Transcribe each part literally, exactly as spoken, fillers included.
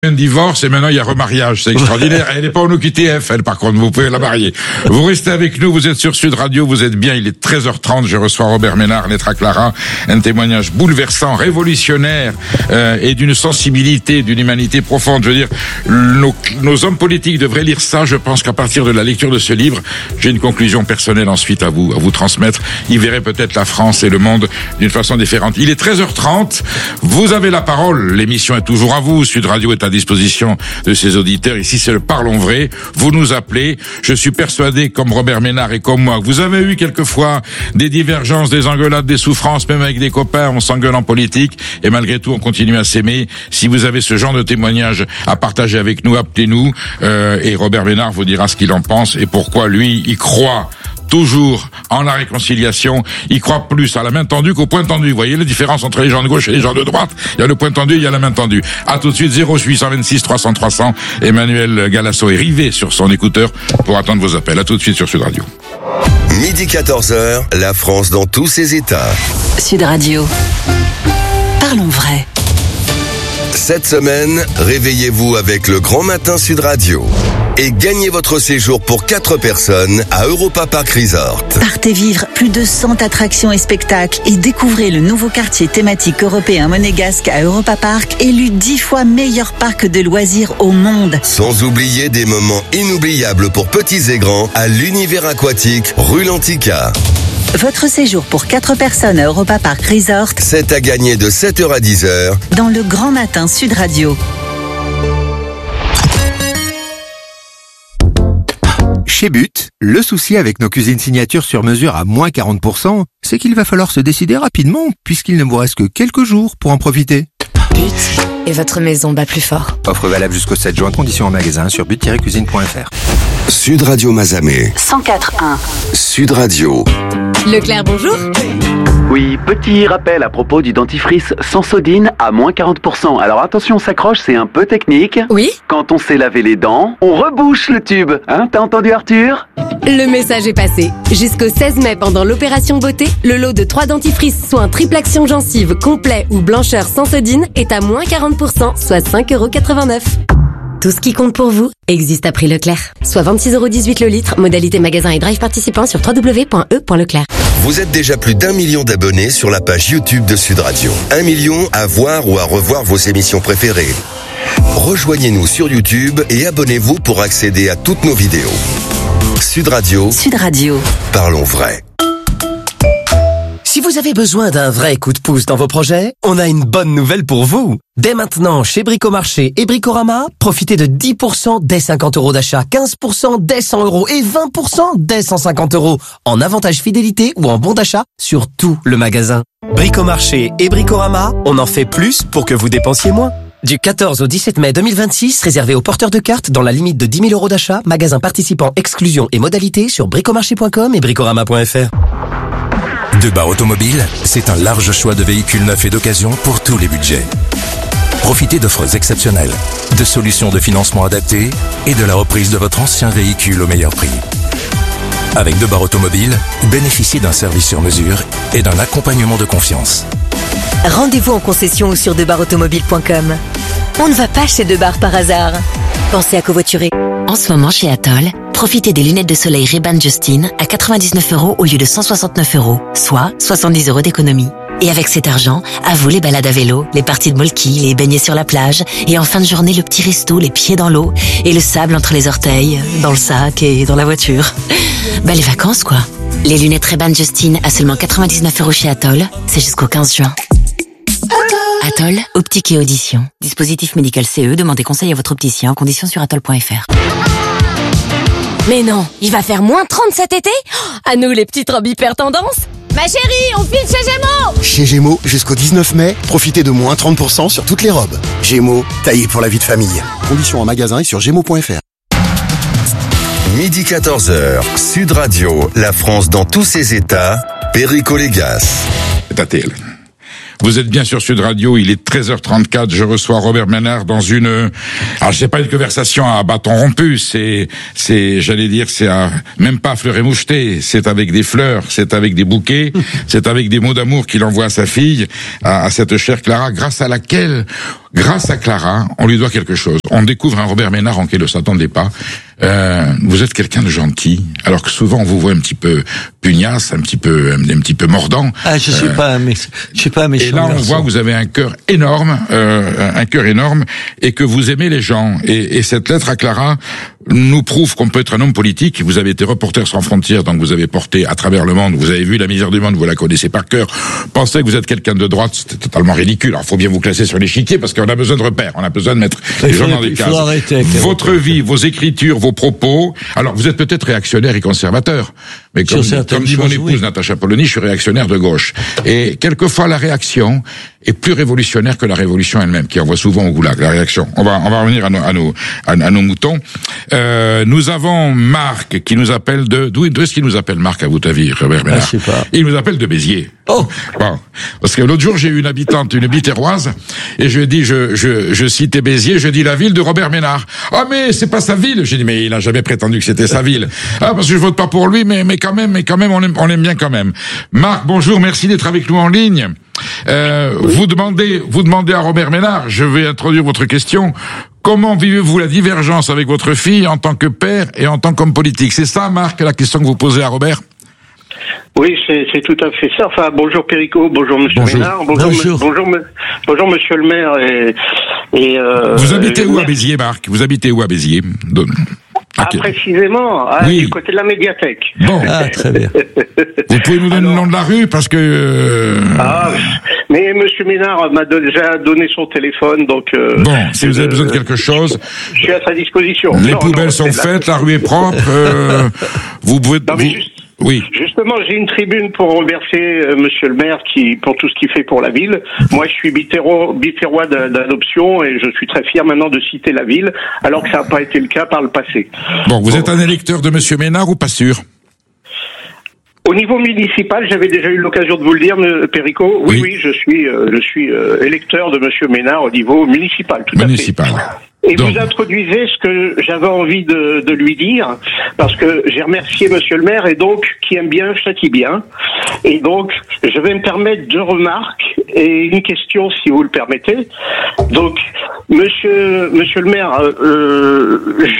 Un divorce et maintenant il y a remariage, c'est extraordinaire. Elle n'est pas en O Q T F, elle par contre, vous pouvez la marier. Vous restez avec nous, vous êtes sur Sud Radio, vous êtes bien, il est treize heures trente, je reçois Robert Ménard, Netra Clara, un témoignage bouleversant, révolutionnaire euh, et d'une sensibilité, d'une humanité profonde. Je veux dire, nos, nos hommes politiques devraient lire ça. Je pense qu'à partir de la lecture de ce livre, j'ai une conclusion personnelle ensuite à vous, à vous transmettre. Ils verraient peut-être la France et le monde d'une façon différente. Il est treize heures trente, vous avez la parole, l'émission est toujours à vous, Sud Radio est à disposition de ses auditeurs. Ici, c'est le Parlons Vrai. Vous nous appelez. Je suis persuadé, comme Robert Ménard et comme moi, que vous avez eu quelquefois des divergences, des engueulades, des souffrances, même avec des copains, on s'engueule en politique, et malgré tout, on continue à s'aimer. Si vous avez ce genre de témoignage à partager avec nous, appelez-nous, euh, et Robert Ménard vous dira ce qu'il en pense et pourquoi lui, il croit toujours en la réconciliation. Il croit plus à la main tendue qu'au point tendu. Vous voyez la différence entre les gens de gauche et les gens de droite? Il y a le point tendu, il y a la main tendue. À tout de suite, zéro huit cent vingt-six trois cents trois cents. Emmanuel Galasso est rivé sur son écouteur pour attendre vos appels. À tout de suite sur Sud Radio. Midi quatorze heures, la France dans tous ses états. Sud Radio. Parlons vrai. Cette semaine, réveillez-vous avec le Grand Matin Sud Radio et gagnez votre séjour pour quatre personnes à Europa Park Resort. Partez vivre plus de cent attractions et spectacles et découvrez le nouveau quartier thématique européen monégasque à Europa Park, élu dix fois meilleur parc de loisirs au monde. Sans oublier des moments inoubliables pour petits et grands à l'univers aquatique rue Lantica. Votre séjour pour quatre personnes à Europa Park Resort, c'est à gagner de sept heures à dix heures dans le Grand Matin Sud Radio. Chez But, le souci avec nos cuisines signature sur mesure à moins quarante pour cent, c'est qu'il va falloir se décider rapidement puisqu'il ne vous reste que quelques jours pour en profiter. But, et votre maison bat plus fort. Offre valable jusqu'au sept juin, conditions en magasin sur but tiret cuisine point f r. Sud Radio Mazamet. cent quatre virgule un. Sud Radio. Leclerc, bonjour. Oui, petit rappel à propos du dentifrice Sensodine à moins quarante pour cent. Alors attention, on s'accroche, c'est un peu technique. Oui. Quand on s'est lavé les dents, on rebouche le tube. Hein, t'as entendu Arthur? Le message est passé. Jusqu'au seize mai, pendant l'opération beauté, le lot de trois dentifrices soins triple action gencive, complet ou blancheur Sensodine est à moins quarante pour cent, soit cinq euros quatre-vingt-neuf. Tout ce qui compte pour vous existe à prix Leclerc. Soit vingt-six euros dix-huit le litre, modalité magasin et drive participant sur w w w point e point leclerc. Vous êtes déjà plus d'un million d'abonnés sur la page YouTube de Sud Radio. Un million à voir ou à revoir vos émissions préférées. Rejoignez-nous sur YouTube et abonnez-vous pour accéder à toutes nos vidéos. Sud Radio. Sud Radio. Parlons vrai. Si vous avez besoin d'un vrai coup de pouce dans vos projets, on a une bonne nouvelle pour vous. Dès maintenant, chez Bricomarché et Bricorama, profitez de dix pour cent dès cinquante euros d'achat, quinze pour cent dès cent euros et vingt pour cent dès cent cinquante euros en avantage fidélité ou en bon d'achat sur tout le magasin. Bricomarché et Bricorama, on en fait plus pour que vous dépensiez moins. Du quatorze au dix-sept mai deux mille vingt-six, réservé aux porteurs de cartes dans la limite de dix mille euros d'achat, magasin participant, exclusion et modalités sur bricomarché point com et bricorama point f r. De Bar Automobile, c'est un large choix de véhicules neufs et d'occasion pour tous les budgets. Profitez d'offres exceptionnelles, de solutions de financement adaptées et de la reprise de votre ancien véhicule au meilleur prix. Avec De Bar Automobile, bénéficiez d'un service sur mesure et d'un accompagnement de confiance. Rendez-vous en concession ou sur debar automobile point com. On ne va pas chez Debar par hasard. Pensez à covoiturer. En ce moment chez Atoll, profitez des lunettes de soleil Ray-Ban Justin à quatre-vingt-dix-neuf euros au lieu de cent soixante-neuf euros, soit soixante-dix euros d'économie. Et avec cet argent, à vous les balades à vélo, les parties de molki, les baignets sur la plage, et en fin de journée le petit resto, les pieds dans l'eau, et le sable entre les orteils, dans le sac et dans la voiture. Bah les vacances quoi. Les lunettes Ray-Ban Justin à seulement quatre-vingt-dix-neuf euros chez Atoll, c'est jusqu'au quinze juin. Atoll, optique et audition. Dispositif médical C E, demandez conseil à votre opticien en conditions sur atoll point f r. Mais non, il va faire moins trente cet été? À nous les petites robes hyper tendance. Ma chérie, on file chez Gémeaux! Chez Gémeaux, jusqu'au dix-neuf mai, profitez de moins trente pour cent sur toutes les robes. Gémeaux, taillé pour la vie de famille. Conditions en magasin et sur gémeaux point f r. Midi quatorze heures, Sud Radio, la France dans tous ses états, Perico Légas. Tatel. Vous êtes bien sur Sud Radio, il est treize heures trente-quatre, je reçois Robert Ménard dans une, alors c'est pas une conversation à bâton rompu, c'est, c'est, j'allais dire, c'est à, même pas à fleur et moucheté, c'est avec des fleurs, c'est avec des bouquets, c'est avec des mots d'amour qu'il envoie à sa fille, à, à cette chère Clara, grâce à laquelle, grâce à Clara, on lui doit quelque chose. On découvre un Robert Ménard en qui ne s'attendait pas. Euh, vous êtes quelqu'un de gentil, alors que souvent on vous voit un petit peu pugnace, un petit peu, un, un petit peu mordant. Ah, je suis euh, pas, mais je suis pas méchant. Et là, on voit que vous avez un cœur énorme, euh, un cœur énorme, et que vous aimez les gens. Et, et cette lettre à Clara nous prouve qu'on peut être un homme politique. Vous avez été reporter sans frontières, donc vous avez porté à travers le monde. Vous avez vu la misère du monde, vous la connaissez par cœur. Pensez que vous êtes quelqu'un de droite, c'était totalement ridicule. Alors, faut bien vous classer sur l'échiquier parce qu'on a besoin de repères, on a besoin de mettre les gens dans des cases. Votre vie, vos écritures, vos propos. Alors, vous êtes peut-être réactionnaire et conservateur, mais comme, comme dit mon épouse oui. Natacha Polony, je suis réactionnaire de gauche. Et quelquefois, la réaction est plus révolutionnaire que la révolution elle-même, qui envoie souvent au goulag. La réaction. On va, on va revenir à nos, à nos, à, à nos moutons. Euh, nous avons Marc qui nous appelle de. D'où, d'où est-ce qu'il nous appelle, Marc, à votre avis, Robert Ménard? Ah, je sais pas. Il nous appelle de Béziers. Oh. Bon. Parce que l'autre jour, j'ai eu une habitante, une bitéroise, et je lui ai dit, je, je, je citais Béziers, je dis la ville de Robert Ménard. Ah, mais c'est pas sa ville. J'ai dit, mais il a jamais prétendu que c'était sa ville. Ah, parce que je vote pas pour lui, mais, mais quand même, mais quand même, on l'aime, on l'aime bien quand même. Marc, bonjour, merci d'être avec nous en ligne. Euh, oui. vous demandez, vous demandez à Robert Ménard, je vais introduire votre question. Comment vivez-vous la divergence avec votre fille en tant que père et en tant qu'homme politique? C'est ça, Marc, la question que vous posez à Robert? Oui, c'est, c'est tout à fait ça. Enfin, bonjour Perico, bonjour Monsieur bonjour. Ménard, bonjour, bonjour. Me, bonjour, me, bonjour Monsieur le maire. Et, et euh, vous habitez où à Béziers, Marc? Vous habitez où à Béziers? Donne. Ah, okay. Précisément, ah, oui. Du côté de la médiathèque. Bon, ah, très bien. Vous pouvez nous donner Alors, le nom de la rue parce que. Euh... Ah, mais Monsieur Ménard m'a déjà donné son téléphone, donc. Euh, bon, si vous avez besoin de quelque chose. Je suis à sa disposition. Les non, poubelles non, sont faites, la... la rue est propre. Euh, vous pouvez. Non, mais juste... Oui. Justement, j'ai une tribune pour remercier euh, Monsieur le maire qui pour tout ce qu'il fait pour la ville. Moi, je suis bitéro, bitérois d'adoption et je suis très fier maintenant de citer la ville, alors que ça n'a pas été le cas par le passé. Bon, vous bon. êtes un électeur de Monsieur Ménard ou pas sûr? Au niveau municipal, j'avais déjà eu l'occasion de vous le dire, Perico. Oui, oui, oui je suis, euh, je suis euh, électeur de Monsieur Ménard au niveau municipal. Tout municipal. À fait. Et Donc. Vous introduisez ce que j'avais envie de, de lui dire, parce que j'ai remercié Monsieur le maire, et donc, qui aime bien, châtie bien. Et donc, je vais me permettre deux remarques et une question, si vous le permettez. Donc, Monsieur, Monsieur le maire, euh,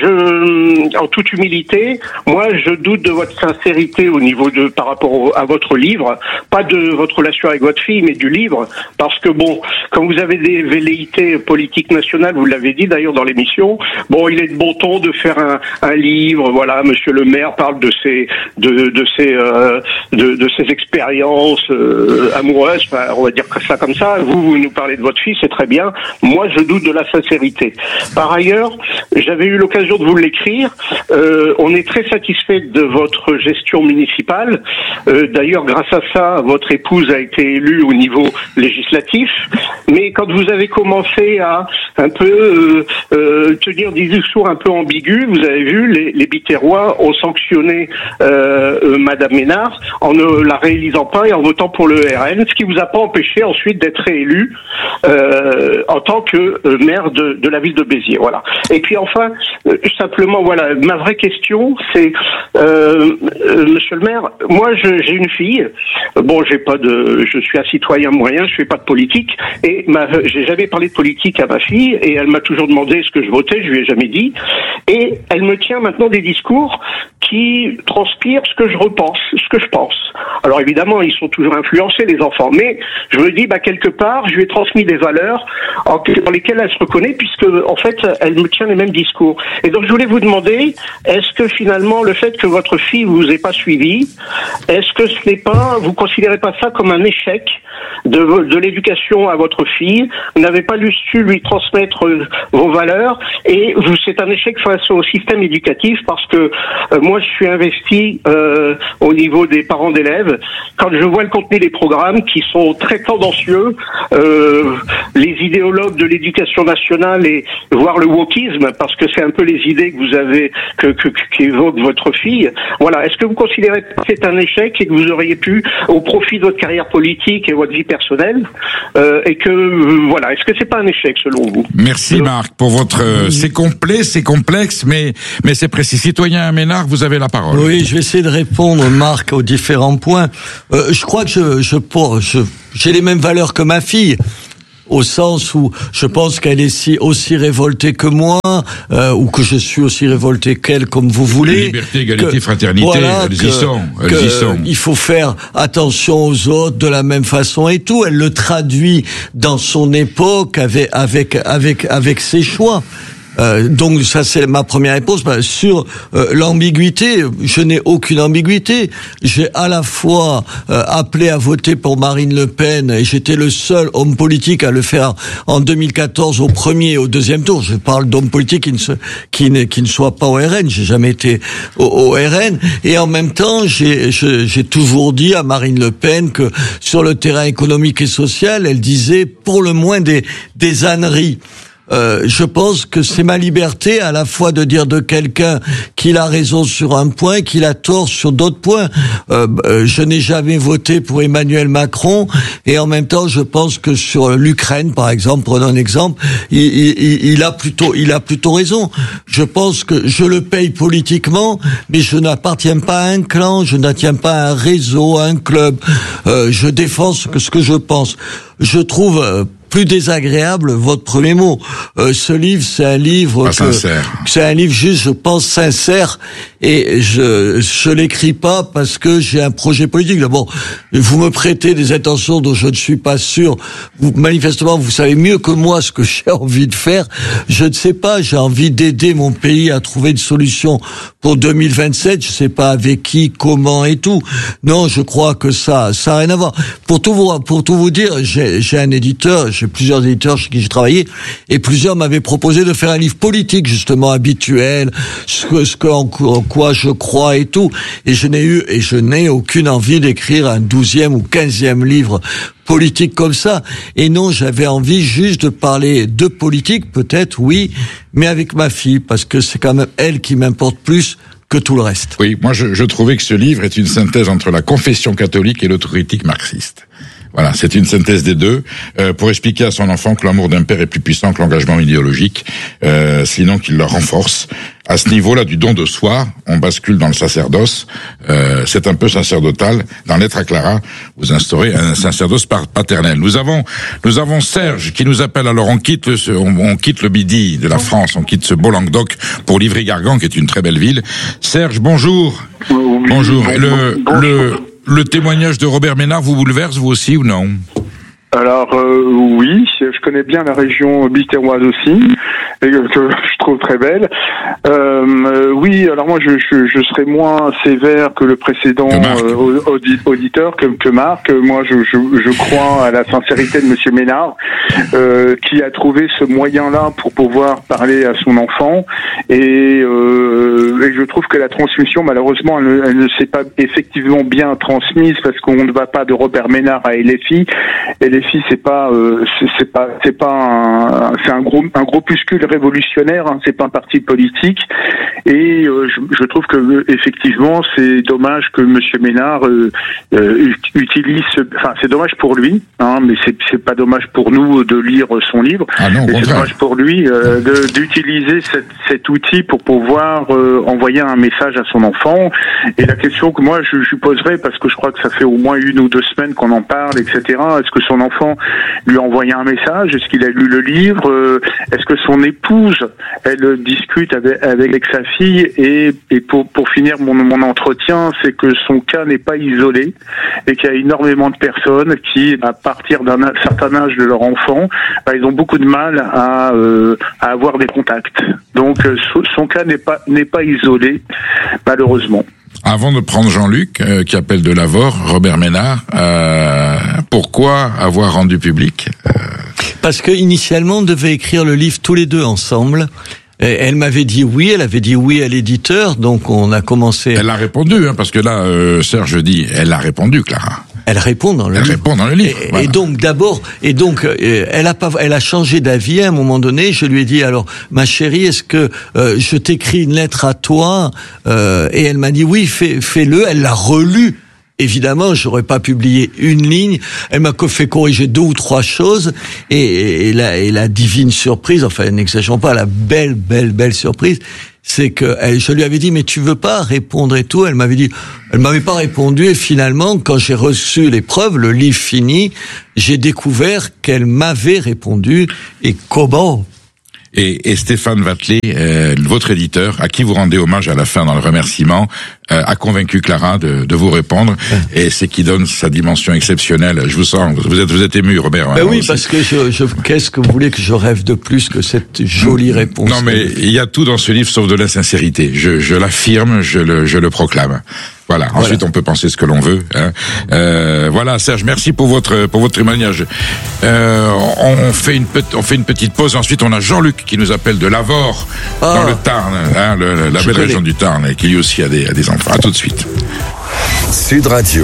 je, en toute humilité, moi, je doute de votre sincérité au niveau de, par rapport au, à votre livre, pas de votre relation avec votre fille, mais du livre, parce que bon, quand vous avez des velléités politiques nationales, vous l'avez dit d'ailleurs dans l'émission, bon, il est de bon ton de faire un, un livre, voilà, Monsieur le maire parle de ses, de, de ses, euh, de, de ses expériences euh, amoureuses, enfin, on va dire ça comme ça. Vous, vous nous parlez de votre fille, c'est très bien. Moi, je doute de la sincérité. Par ailleurs, j'avais eu l'occasion de vous l'écrire. Euh, on est très satisfait de votre gestion municipale. Euh, d'ailleurs, grâce à ça, votre épouse a été élue au niveau législatif. Mais quand vous avez commencé à un peu euh, euh, tenir des discours un peu ambigus, vous avez vu, les, les Bitérois ont sanctionné euh, euh, Madame Ménard en ne la réalisant pas et en votant pour le R N, ce qui vous a pas empêché ensuite d'être réélu euh, en tant que euh, maire de, de la ville de Béziers. Voilà. Et puis enfin, euh, simplement, voilà, ma vraie question, c'est, euh, euh, Monsieur le maire, moi je, j'ai une fille. Bon, j'ai pas de, je suis un citoyen moyen, je fais pas de politique, et ma, j'ai jamais parlé de politique à ma fille, et elle m'a toujours demandé ce que je votais, je lui ai jamais dit, et elle me tient maintenant des discours qui transpirent ce que je repense, ce que je pense. Alors évidemment, ils sont toujours influencés, les enfants, mais je me dis, bah quelque part, je lui ai transmis des valeurs en, dans lesquelles elle se reconnaît, puisque en fait, elle me tient les mêmes discours. Et donc, je voulais vous demander, est-ce que finalement, le fait que votre fille vous ait pas suivi, est-ce que ce n'est pas, vous considérez pas ça comme un échec de, de l'éducation à votre fille? Vous n'avez pas su lui transmettre vos valeurs, et vous, c'est un échec face au système éducatif, parce que euh, moi, je suis investi euh, au niveau des parents d'élèves. Quand je vois le contenu des programmes qui sont très tendancieux, euh, les idéologues de l'éducation nationale et voire le wokisme, parce que c'est un peu les idées que vous avez, que, que qu'évoque votre fille. Voilà. Est-ce que vous considérez que c'est un échec et que vous auriez pu, au profit de votre carrière politique et votre vie personnelle, euh, et que euh, voilà, est-ce que c'est pas un échec selon vous? Merci euh, Marc pour votre. Euh, c'est complet, c'est complexe, mais mais c'est précis. Citoyen Ménard, vous avez la parole. Oui, je vais essayer de répondre, Marc, aux différents points. Euh, je crois que je, je, pour, je, j'ai les mêmes valeurs que ma fille. au sens où je pense qu'elle est si, aussi révoltée que moi, euh, ou que je suis aussi révolté qu'elle, comme vous voulez. Liberté, égalité, que, fraternité, voilà, elles que, y sont. Elles que, y sont. Il faut faire attention aux autres de la même façon et tout. Elle le traduit dans son époque avec avec avec avec ses choix. Euh, donc ça c'est ma première réponse. Ben, sur euh, l'ambiguïté, je n'ai aucune ambiguïté. J'ai à la fois euh, appelé à voter pour Marine Le Pen et j'étais le seul homme politique à le faire en deux mille quatorze au premier et au deuxième tour. Je parle d'hommes politiques qui ne se, qui ne qui ne soient pas au R N. J'ai jamais été au, au R N et en même temps j'ai je, j'ai toujours dit à Marine Le Pen que sur le terrain économique et social, elle disait pour le moins des des âneries. Euh, je pense que c'est ma liberté à la fois de dire de quelqu'un qu'il a raison sur un point, qu'il a tort sur d'autres points. Euh, euh, je n'ai jamais voté pour Emmanuel Macron et en même temps, je pense que sur l'Ukraine, par exemple, prenons un exemple, il, il, il a plutôt, il a plutôt raison. Je pense que je le paye politiquement, mais je n'appartiens pas à un clan, je n'appartiens pas à un réseau, à un club. Euh, je défends ce que, ce que je pense. Je trouve euh, plus désagréable votre premier mot. Euh, ce livre, c'est un livre pas que, sincère. c'est un livre juste, je pense, sincère, et je je l'écris pas parce que j'ai un projet politique. D'abord, vous me prêtez des intentions dont je ne suis pas sûr. Vous, manifestement, vous savez mieux que moi ce que j'ai envie de faire. Je ne sais pas. J'ai envie d'aider mon pays à trouver une solution pour deux mille vingt-sept. Je sais pas avec qui, comment et tout. Non, je crois que ça, ça a rien à voir. Pour tout vous, pour tout vous dire, j'ai, j'ai un éditeur. J'ai plusieurs éditeurs chez qui j'ai travaillé, et plusieurs m'avaient proposé de faire un livre politique, justement, habituel, ce que, ce que, en, en quoi je crois et tout. Et je n'ai eu, et je n'ai aucune envie d'écrire un douzième ou quinzième livre politique comme ça. Et non, j'avais envie juste de parler de politique, peut-être, oui, mais avec ma fille, parce que c'est quand même elle qui m'importe plus que tout le reste. Oui, moi je, je trouvais que ce livre est une synthèse entre la confession catholique et l'autocritique marxiste. Voilà, c'est une synthèse des deux, euh, pour expliquer à son enfant que l'amour d'un père est plus puissant que l'engagement idéologique, euh, sinon qu'il le renforce. À ce niveau-là du don de soi, on bascule dans le sacerdoce, euh, c'est un peu sacerdotal. Dans Lettre à Clara, vous instaurez un sacerdoce paternel. Nous avons, nous avons Serge qui nous appelle. Alors on quitte le, on, on quitte le Midi de la France, on quitte ce beau Languedoc pour Livry-Gargan, qui est une très belle ville. Serge, bonjour. Oui, bonjour. Bon, le, bonjour. le, le témoignage de Robert Ménard vous bouleverse, vous aussi, ou non? Alors euh, oui, je connais bien la région biterroise aussi, et que je trouve très belle. Euh, euh, oui, alors moi je, je, je serais moins sévère que le précédent euh, audi- auditeur, que, que Marc. Moi je, je, je crois à la sincérité de Monsieur Ménard, euh, qui a trouvé ce moyen-là pour pouvoir parler à son enfant, et, euh, et je trouve que la transmission, malheureusement, elle ne, elle ne s'est pas effectivement bien transmise, parce qu'on ne va pas de Robert Ménard à L F I. L F I, c'est pas, euh, c'est, c'est pas, c'est pas un, c'est un gros, un groupuscule révolutionnaire. Hein, c'est pas un parti politique. Et euh, je, je trouve que euh, effectivement, c'est dommage que Monsieur Ménard euh, euh, utilise. Ce, enfin, c'est dommage pour lui, hein, mais c'est, c'est pas dommage pour nous de lire son livre. Ah non, mais c'est dommage pour lui euh, de, d'utiliser cette, cet outil pour pouvoir euh, envoyer un message à son enfant. Et la question que moi je, je poserais, parce que je crois que ça fait au moins une ou deux semaines qu'on en parle, et cetera. Est-ce que son enfant lui a envoyé un message? Est-ce qu'il a lu le livre? euh, Est-ce que son épouse, elle discute avec, avec sa fille? Et, et pour, pour finir mon, mon entretien, c'est que son cas n'est pas isolé, et qu'il y a énormément de personnes qui, à partir d'un certain âge de leur enfant, bah, ils ont beaucoup de mal à, euh, à avoir des contacts. Donc euh, son cas n'est pas n'est pas isolé, malheureusement. Avant de prendre Jean-Luc, euh, qui appelle de Lavore, Robert Ménard, euh, pourquoi avoir rendu public euh... Parce que initialement, on devait écrire le livre tous les deux ensemble. Et elle m'avait dit oui, elle avait dit oui à l'éditeur, donc on a commencé... Elle a répondu, hein, parce que là, euh, Serge dit, elle a répondu, Clara. Elle répond dans le elle livre. Elle répond dans le livre. Et, voilà. et donc d'abord, et donc euh, elle a pas, elle a changé d'avis à un moment donné. Je lui ai dit alors, ma chérie, est-ce que euh, je t'écris une lettre à toi euh, Et elle m'a dit oui, fais, fais-le. Elle l'a relu. évidemment, j'aurais pas publié une ligne. Elle m'a fait corriger deux ou trois choses, et, et, la, et la divine surprise, enfin, n'exagérons pas, la belle, belle, belle surprise, c'est que elle, je lui avais dit, mais tu veux pas répondre et tout. Elle m'avait dit, elle m'avait pas répondu, et finalement, quand j'ai reçu les preuves, le livre fini, j'ai découvert qu'elle m'avait répondu, et comment? Et, et Stéphane Vatelet, euh, votre éditeur, à qui vous rendez hommage à la fin dans le remerciement, euh, a convaincu Clara de, de vous répondre, et c'est qui donne sa dimension exceptionnelle. Je vous sens, vous êtes, vous êtes ému, Robert. Ben hein, oui, aussi. parce que je, je, qu'est-ce que vous voulez que je rêve de plus que cette jolie réponse? Non, mais il y a tout dans ce livre sauf de la sincérité. Je, je l'affirme, je le, je le proclame. Voilà. Ensuite, voilà. On peut penser ce que l'on veut. Hein. Euh, voilà, Serge, merci pour votre pour votre témoignage. Euh, on, on fait une petite on fait une petite pause. Ensuite, on a Jean-Luc qui nous appelle de Lavore, ah. dans le Tarn, hein, le, la Je belle connais. région du Tarn, et qui lui aussi a des a des enfants. À tout de suite. Sud Radio.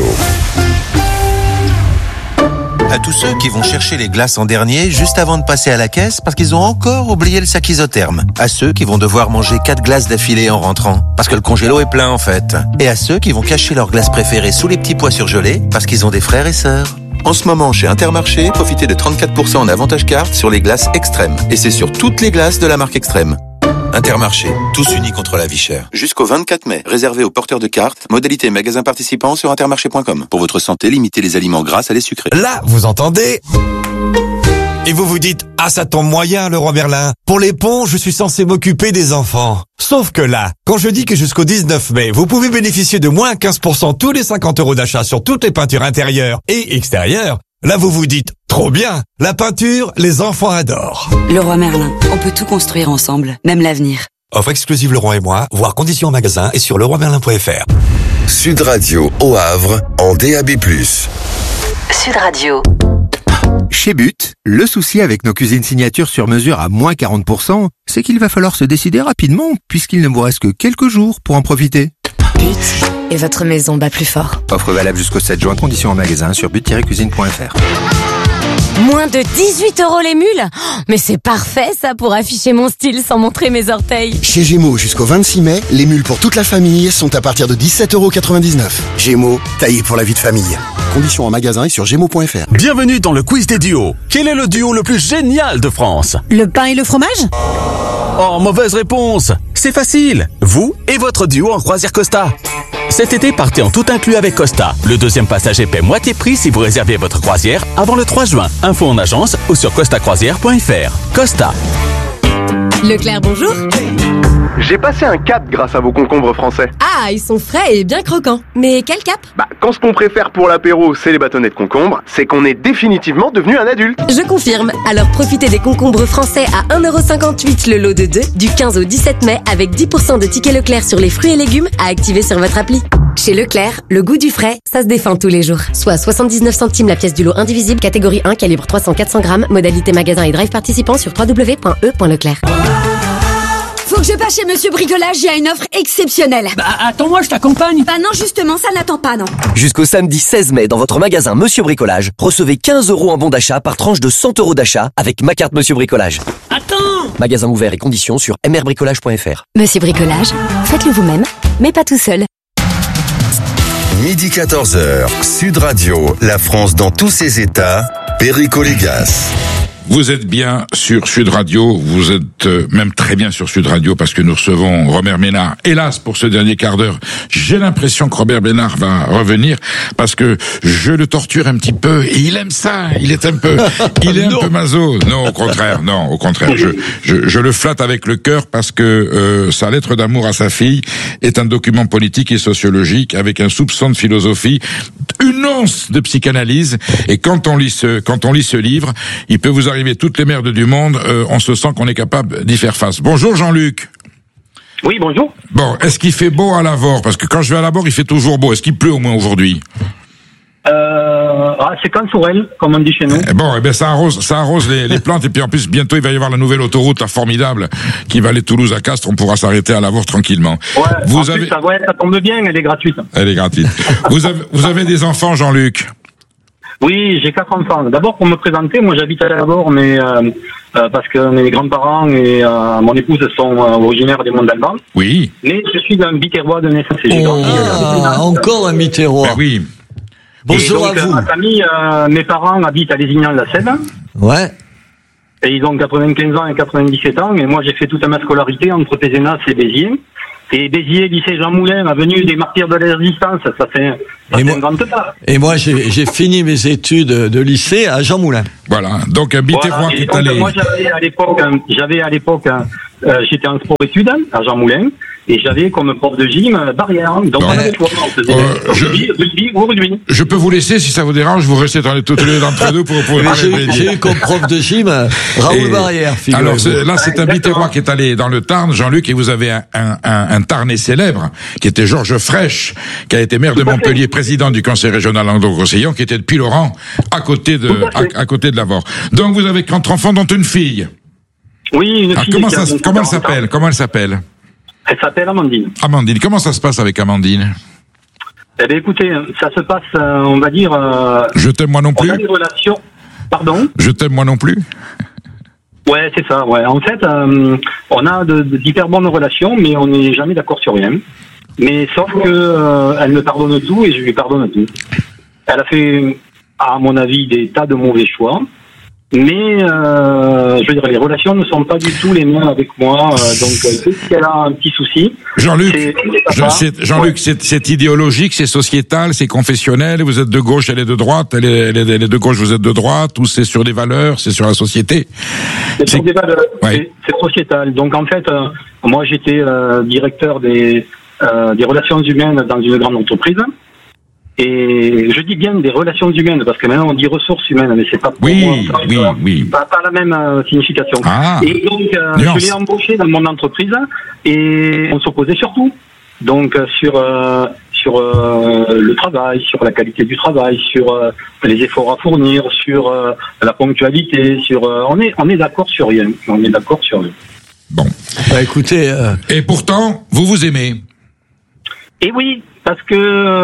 À tous ceux qui vont chercher les glaces en dernier juste avant de passer à la caisse parce qu'ils ont encore oublié le sac isotherme. À ceux qui vont devoir manger quatre glaces d'affilée en rentrant parce que le congélo est plein en fait. Et à ceux qui vont cacher leurs glaces préférées sous les petits pois surgelés parce qu'ils ont des frères et sœurs. En ce moment, chez Intermarché, profitez de trente-quatre pour cent en avantage carte sur les glaces Extrême. Et c'est sur toutes les glaces de la marque Extrême. Intermarché, tous unis contre la vie chère. Jusqu'au vingt-quatre mai, réservé aux porteurs de cartes, modalité magasin participant sur intermarché point com. Pour votre santé, limitez les aliments gras à les sucrés. Là, vous entendez? Et vous vous dites, ah ça tombe moyen, Leroy Merlin. Pour les ponts, je suis censé m'occuper des enfants. Sauf que là, quand je dis que jusqu'au dix-neuf mai, vous pouvez bénéficier de moins quinze pour cent tous les cinquante euros d'achat sur toutes les peintures intérieures et extérieures, là vous vous dites, trop bien, la peinture, les enfants adorent. Leroy Merlin, on peut tout construire ensemble, même l'avenir. Offre exclusive Leroy et moi, voir conditions en magasin et sur leroy merlin point f r. Sud Radio au Havre, en D A B plus. Sud Radio. Chez But, le souci avec nos cuisines signatures sur mesure à moins quarante pour cent, c'est qu'il va falloir se décider rapidement puisqu'il ne vous reste que quelques jours pour en profiter. But, et votre maison bat plus fort. Offre valable jusqu'au sept juin, conditions en magasin sur but tiret cuisine point f r. Moins de dix-huit euros les mules? Mais c'est parfait ça pour afficher mon style sans montrer mes orteils. Chez Gémeaux, jusqu'au vingt-six mai, les mules pour toute la famille sont à partir de dix-sept euros quatre-vingt-dix-neuf. Gémeaux, taillé pour la vie de famille. Conditions en magasin et sur gémeaux point f r. Bienvenue dans le quiz des duos. Quel est le duo le plus génial de France? Le pain et le fromage? Oh, mauvaise réponse. C'est facile. Vous et votre duo en croisière Costa. Cet été, partez en tout inclus avec Costa. Le deuxième passager paie moitié prix si vous réservez votre croisière avant le trois juin. Info en agence ou sur costa croisière point f r. Costa. Leclerc, bonjour. J'ai passé un cap grâce à vos concombres français. Ah, ils sont frais et bien croquants. Mais quel cap? Bah, quand ce qu'on préfère pour l'apéro, c'est les bâtonnets de concombre, c'est qu'on est définitivement devenu un adulte. Je confirme. Alors profitez des concombres français à un euro cinquante-huit le lot de deux du quinze au dix-sept mai avec dix pour cent de tickets Leclerc sur les fruits et légumes à activer sur votre appli. Chez Leclerc, le goût du frais, ça se défend tous les jours. Soit soixante-dix-neuf centimes la pièce du lot indivisible, catégorie un, calibre trois cents à quatre cents grammes, modalité magasin et drive participant sur w w w point e point leclerc. Faut que je passe chez Monsieur Bricolage, il y a une offre exceptionnelle. Bah attends-moi, je t'accompagne. Bah non, justement, ça n'attend pas, non. Jusqu'au samedi seize mai, dans votre magasin Monsieur Bricolage, recevez quinze euros en bon d'achat par tranche de cent euros d'achat avec ma carte Monsieur Bricolage. Attends! Magasin ouvert et conditions sur m r bricolage point f r. Monsieur Bricolage, faites-le vous-même, mais pas tout seul. Midi quatorze heures, Sud Radio, la France dans tous ses états, Perico Légas. Vous êtes bien sur Sud Radio, vous êtes euh, même très bien sur Sud Radio parce que nous recevons Robert Ménard. Hélas, pour ce dernier quart d'heure, j'ai l'impression que Robert Ménard va revenir parce que je le torture un petit peu et il aime ça, il est un peu, il est un peu maso. Non, au contraire, non, au contraire, je, je, je le flatte avec le cœur parce que euh, sa lettre d'amour à sa fille est un document politique et sociologique avec un soupçon de philosophie, une once de psychanalyse et quand on lit ce, quand on lit ce livre, il peut vous arriver toutes les merdes du monde, euh, on se sent qu'on est capable d'y faire face. Bonjour Jean-Luc. Oui, bonjour. Bon, est-ce qu'il fait beau à Lavore? Parce que quand je vais à Lavore, il fait toujours beau. Est-ce qu'il pleut au moins aujourd'hui? Euh, ah, c'est cansourel, comme on dit chez nous. Eh bon, eh ben ça arrose, ça arrose les, les plantes et puis en plus bientôt il va y avoir la nouvelle autoroute là, formidable qui va aller de Toulouse à Castres. On pourra s'arrêter à Lavore tranquillement. Ouais. Vous en avez, plus, ça, ouais, ça tombe bien, elle est gratuite. Elle est gratuite. vous avez, vous avez des enfants, Jean-Luc? Oui, j'ai quatre enfants. D'abord, pour me présenter, moi j'habite à Lavore, mais euh, euh, parce que mes grands-parents et euh, mon épouse sont euh, originaires des Monts d'Alban. Oui. Mais je suis un biterrois de naissance. Oh, ah, encore un biterrois. Ben oui. Bonjour donc, à vous. Ma famille, euh, mes parents habitent à Lézignan-la-Cède. Ouais. Et ils ont quatre-vingt-quinze ans et quatre-vingt-dix-sept ans. Et moi, j'ai fait toute ma scolarité entre Pézenas et Béziers. Et Béziers, lycée Jean Moulin, avenue des Martyrs de la Résistance. Ça fait, ça fait un grand pas. Et moi, j'ai, j'ai fini mes études de lycée à Jean Moulin. Voilà. Donc, un Biterrois Voilà. qui est donc, allé. Moi, j'avais à l'époque, j'avais à l'époque, euh, j'étais en sport-études à Jean Moulin. Et j'avais comme prof de gym euh, Barrière. Donc, Bon. on avait trois, on faisait Euh, je- rugby, rugby ou rugby. Je peux vous laisser, si ça vous dérange, vous restez dans les, toutes les deux d'entre deux pour, pour Mais parler j'ai, de Béziers. j'ai eu comme prof de gym euh, Raoul Et- Barrière, figurez-vous. Alors c'est- là, c'est un Biterrois qui est allé dans le Tarn, Jean-Luc, et vous avez un, un, un, un Tarnais célèbre, qui était Georges Frêche, qui a été maire de Montpellier, président du conseil régional Languedoc-Roussillon, qui était depuis Laurent, à côté de, à, à côté de Lavore. Donc vous avez quatre enfants, dont une fille. Oui, une Ah, fille. comment qui a ça, donc comment elle quarante ans. s'appelle? Comment elle s'appelle? Elle s'appelle Amandine. Amandine. Comment ça se passe avec Amandine? Eh bien, écoutez, ça se passe, euh, on va dire. Euh, Je t'aime moi non plus. On a des relations. Pardon? Je t'aime moi non plus. Ouais, c'est ça. Ouais. En fait, euh, on a de, de, d'hyper bonnes relations, mais on n'est jamais d'accord sur rien. Mais sauf que euh, elle me pardonne tout et je lui pardonne tout. Elle a fait, à mon avis, des tas de mauvais choix. Mais euh, je veux dire, les relations ne sont pas du tout les mêmes avec moi. Euh, donc, euh, si elle a un petit souci, Jean-Luc, c'est, c'est Je- papa. c'est- Jean-Luc, Ouais. c'est, c'est idéologique, c'est sociétal, c'est confessionnel. Vous êtes de gauche, elle est de droite. Elle est, elle est- elle est de gauche, vous êtes de droite. Ou c'est sur des valeurs, c'est sur la société. C'est sur des valeurs, Ouais. c'est, c'est sociétal. Donc en fait, euh, moi j'étais euh, directeur des, euh, des relations humaines dans une grande entreprise. Et je dis bien des relations humaines, parce que maintenant on dit ressources humaines, mais c'est pas pour Oui, moi, ça, oui, ça, oui. Pas, pas la même euh, signification. Ah, et donc euh, nuance. je l'ai embauché dans mon entreprise et on s'opposait sur tout. Donc euh, sur euh, sur euh, le travail, sur la qualité du travail, sur euh, les efforts à fournir, sur euh, la ponctualité, sur euh, on est on est d'accord sur rien. On est d'accord sur rien. Bon. Bah, écoutez. Euh... Et pourtant, vous vous aimez. Et oui, parce que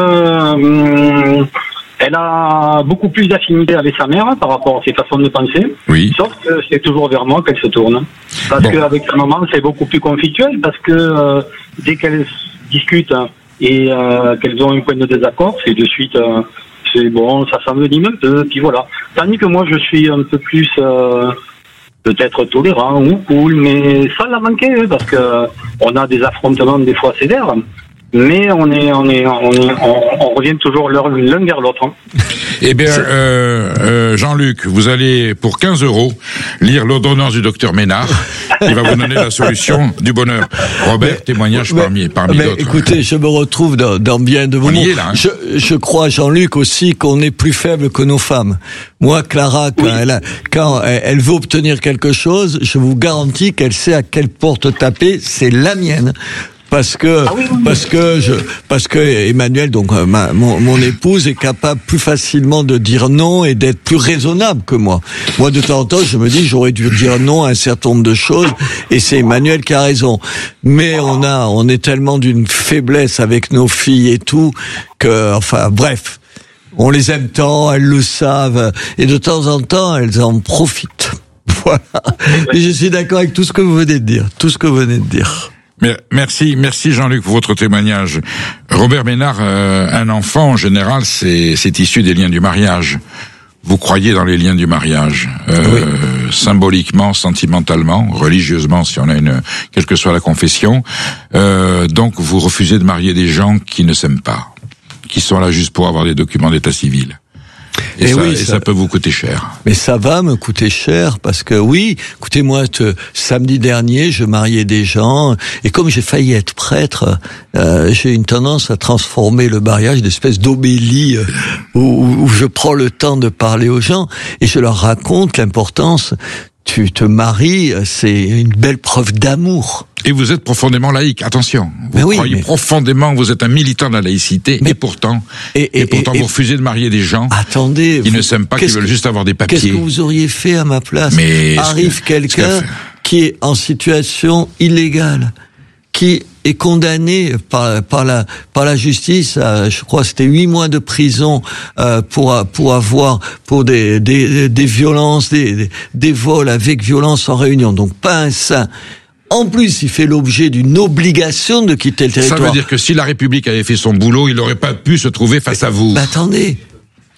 euh, elle a beaucoup plus d'affinité avec sa mère par rapport à ses façons de penser. Oui. Sauf que c'est toujours vers moi qu'elle se tourne. Parce Bon. qu'avec sa maman, c'est beaucoup plus conflictuel, parce que euh, dès qu'elles discutent hein, et euh, qu'elles ont un point de désaccord, c'est de suite, euh, c'est bon, ça s'envenime un peu, puis voilà. Tandis que moi, je suis un peu plus... Euh, peut-être tolérant ou cool, mais ça l'a manqué, hein, parce que on a des affrontements des fois sévères. Mais on est, on est, on est, on, on revient toujours l'un l'un vers l'autre. Hein. Eh bien, euh, euh, Jean-Luc, vous allez, pour quinze euros, lire l'ordonnance du docteur Ménard. Il va vous donner la solution du bonheur. Robert, mais, témoignage mais, parmi, parmi mais d'autres. Écoutez, je me retrouve dans, dans bien de moments. On y est, là, hein. je, je crois, Jean-Luc, aussi qu'on est plus faible que nos femmes. Moi, Clara, quand, oui. elle, a, quand elle veut obtenir quelque chose, je vous garantis qu'elle sait à quelle porte taper. C'est la mienne. Parce que, ah oui, oui, parce que je, parce que Emmanuel, donc ma, mon, mon épouse, est capable plus facilement de dire non et d'être plus raisonnable que moi. Moi, de temps en temps, je me dis, j'aurais dû dire non à un certain nombre de choses, et c'est Emmanuel qui a raison. Mais on a, on est tellement d'une faiblesse avec nos filles et tout que, enfin, bref, on les aime tant, elles le savent, et de temps en temps, elles en profitent. Voilà. Et je suis d'accord avec tout ce que vous venez de dire, tout ce que vous venez de dire. Merci, merci Jean-Luc pour votre témoignage. Robert Ménard, euh, un enfant en général, c'est, c'est issu des liens du mariage. Vous croyez dans les liens du mariage, euh, oui. symboliquement, sentimentalement, religieusement, si on a une, quelle que soit la confession. Euh, donc vous refusez de marier des gens qui ne s'aiment pas, qui sont là juste pour avoir des documents d'état civil. Et, et, ça, oui, et ça, ça peut vous coûter cher. Mais ça va me coûter cher parce que oui, écoutez-moi, te, samedi dernier, je mariais des gens et comme j'ai failli être prêtre, euh, j'ai une tendance à transformer le mariage d'espèce d'obélie euh, où, où je prends le temps de parler aux gens et je leur raconte l'importance. Tu te maries, c'est une belle preuve d'amour. Et vous êtes profondément laïque, attention. Vous mais oui, croyez mais... profondément, vous êtes un militant de la laïcité, mais... et pourtant, et, et, et pourtant et, vous refusez de marier des gens attendez, qui vous... ne s'aiment pas, qui veulent que... juste avoir des papiers. Qu'est-ce que vous auriez fait à ma place? Mais Arrive que... quelqu'un que... qui est en situation illégale, qui est condamné par par la par la justice à, je crois c'était huit mois de prison euh, pour pour avoir pour des des des violences des des, des vols avec violence en réunion, donc pas un saint. En plus, il fait l'objet d'une obligation de quitter le territoire. Ça veut dire que si la République avait fait son boulot, il n'aurait pas pu se trouver face à vous. Bah, attendez,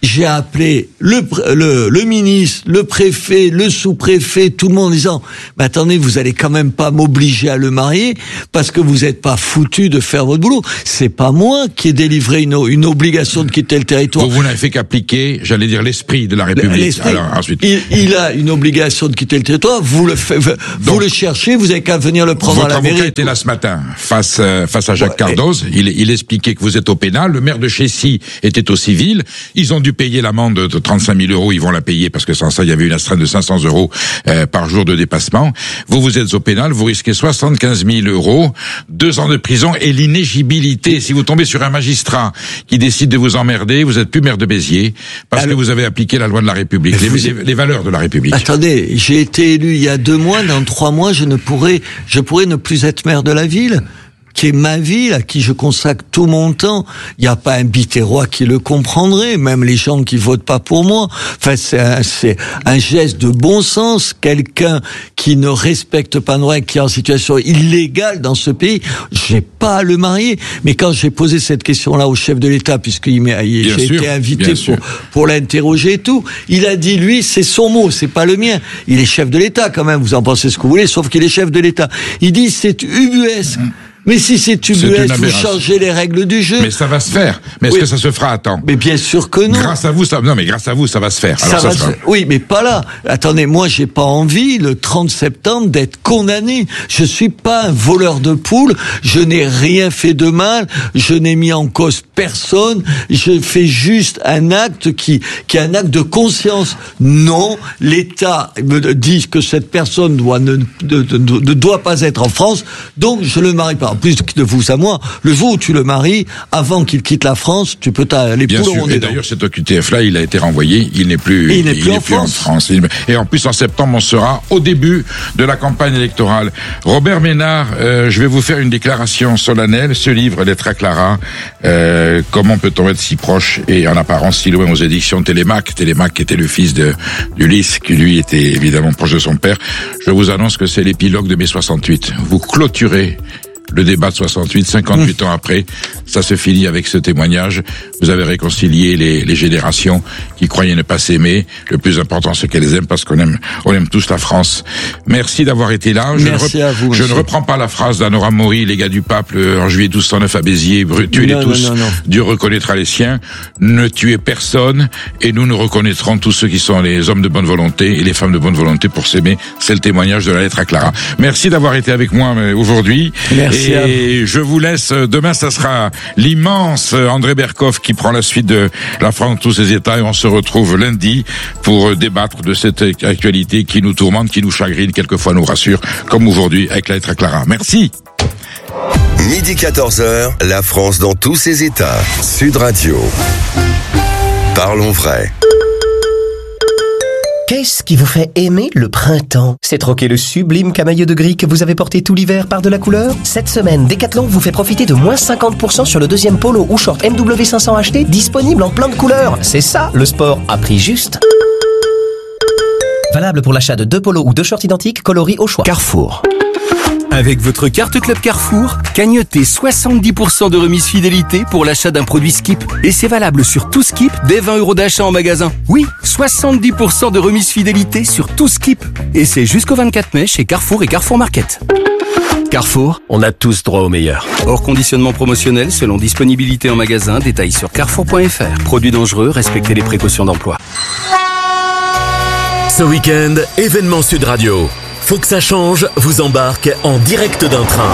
j'ai appelé le, le, le ministre, le préfet, le sous-préfet, tout le monde en disant, mais attendez, vous allez quand même pas m'obliger à le marier parce que vous êtes pas foutu de faire votre boulot. C'est pas moi qui ai délivré une, une obligation de quitter le territoire. Vous, vous n'avez fait qu'appliquer, j'allais dire, l'esprit de la République. Alors, ensuite. Il, il a une obligation de quitter le territoire, vous le fait, vous Donc, le cherchez, vous avez qu'à venir le prendre à la mairie. Votre avocat était là ce matin, face, euh, face à Jacques ouais, Cardoz. Il, il expliquait que vous êtes au pénal. Le maire de Chessy était au civil. Ils ont dû payer l'amende de trente-cinq mille euros. Ils vont la payer parce que sans ça, il y avait une astreinte de cinq cents euros euh, par jour de dépassement. Vous, vous êtes au pénal. Vous risquez soixante-quinze mille euros, deux ans de prison et l'inéligibilité. Si vous tombez sur un magistrat qui décide de vous emmerder, vous êtes plus maire de Béziers parce Alors, que vous avez appliqué la loi de la République, les, les, les valeurs de la République. Attendez, j'ai été élu il y a deux mois. Dans trois mois, je ne pourrais, je pourrais ne plus être maire de la ville, qui est ma ville, à qui je consacre tout mon temps. Il n'y a pas un Biterrois qui le comprendrait, même les gens qui votent pas pour moi. Enfin, c'est un, c'est un geste de bon sens. Quelqu'un qui ne respecte pas nos règles, qui est en situation illégale dans ce pays, j'ai pas à le marier. Mais quand j'ai posé cette question-là au chef de l'État, puisqu'il m'a, j'ai sûr, été invité pour, pour l'interroger et tout, il a dit, lui, c'est son mot, c'est pas le mien. Il est chef de l'État quand même, vous en pensez ce que vous voulez, sauf qu'il est chef de l'État. Il dit, c'est ubuesque. Mais si c'est U B S, vous changez les règles du jeu. Mais ça va se faire. Mais est-ce oui. que ça se fera à temps? Mais bien sûr que non. Grâce à vous, ça, non, mais grâce à vous, ça va se faire. Alors ça, ça va sera... se... Oui, mais pas là. Attendez, moi, j'ai pas envie, le trente septembre, d'être condamné. Je suis pas un voleur de poules. Je n'ai rien fait de mal. Je n'ai mis en cause personne. Je fais juste un acte qui, qui est un acte de conscience. Non, l'État me dit que cette personne doit, ne, ne, ne, ne doit pas être en France. Donc, je le marie pas. En plus de vous à moi, le jour où tu le maries, avant qu'il quitte la France, tu peux t'aller Bien sûr, et d'ailleurs, cet O Q T F-là, il a été renvoyé, il n'est plus, il n'est plus, il en, n'est plus en France. Et en plus, en septembre, on sera au début de la campagne électorale. Robert Ménard, euh, je vais vous faire une déclaration solennelle. Ce livre, Lettre à Clara, euh, comment peut-on être si proche et en apparence si loin aux éditions Télémac. Télémac qui était le fils de d'Ulysse, qui lui était évidemment proche de son père. Je vous annonce que c'est l'épilogue de mai soixante-huit. Vous clôturez le débat de soixante-huit, cinquante-huit mmh. ans après, ça se finit avec ce témoignage. Vous avez réconcilié les, les générations qui croyaient ne pas s'aimer. Le plus important, c'est qu'elles aiment parce qu'on aime, on aime tous la France. Merci d'avoir été là. Je, Merci ne, rep- à vous, je ne reprends pas la phrase d'Anora Mori, les gars du pape, en juillet douze cent neuf à Béziers, tuez-les tous, non, non, non. Dieu reconnaîtra les siens. Ne tuez personne et nous nous reconnaîtrons tous ceux qui sont les hommes de bonne volonté et les femmes de bonne volonté pour s'aimer. C'est le témoignage de la lettre à Clara. Merci d'avoir été avec moi aujourd'hui. Merci. Et je vous laisse, demain ça sera l'immense André Berkoff qui prend la suite de la France dans tous ses états et on se retrouve lundi pour débattre de cette actualité qui nous tourmente, qui nous chagrine, quelquefois nous rassure, comme aujourd'hui avec la lettre à Clara. Merci. Midi quatorze heures, la France dans tous ses états. Sud Radio. Parlons vrai. Qu'est-ce qui vous fait aimer le printemps? C'est troquer le sublime camailleux de gris que vous avez porté tout l'hiver par de la couleur? Cette semaine, Decathlon vous fait profiter de moins cinquante pour cent sur le deuxième polo ou short M W cinq cents H D disponible en plein de couleurs. C'est ça, le sport à prix juste. Valable pour l'achat de deux polos ou deux shorts identiques coloris au choix. Carrefour. Avec votre carte Club Carrefour, cagnotez soixante-dix pour cent de remise fidélité pour l'achat d'un produit Skip. Et c'est valable sur tout Skip dès vingt euros d'achat en magasin. Oui, soixante-dix pour cent de remise fidélité sur tout Skip. Et c'est jusqu'au vingt-quatre mai chez Carrefour et Carrefour Market. Carrefour, on a tous droit au meilleur. Hors conditionnement promotionnel selon disponibilité en magasin, détails sur carrefour point f r. Produits dangereux, respectez les précautions d'emploi. Ce week-end, événement Sud Radio. Faut que ça change, vous embarque en direct d'un train.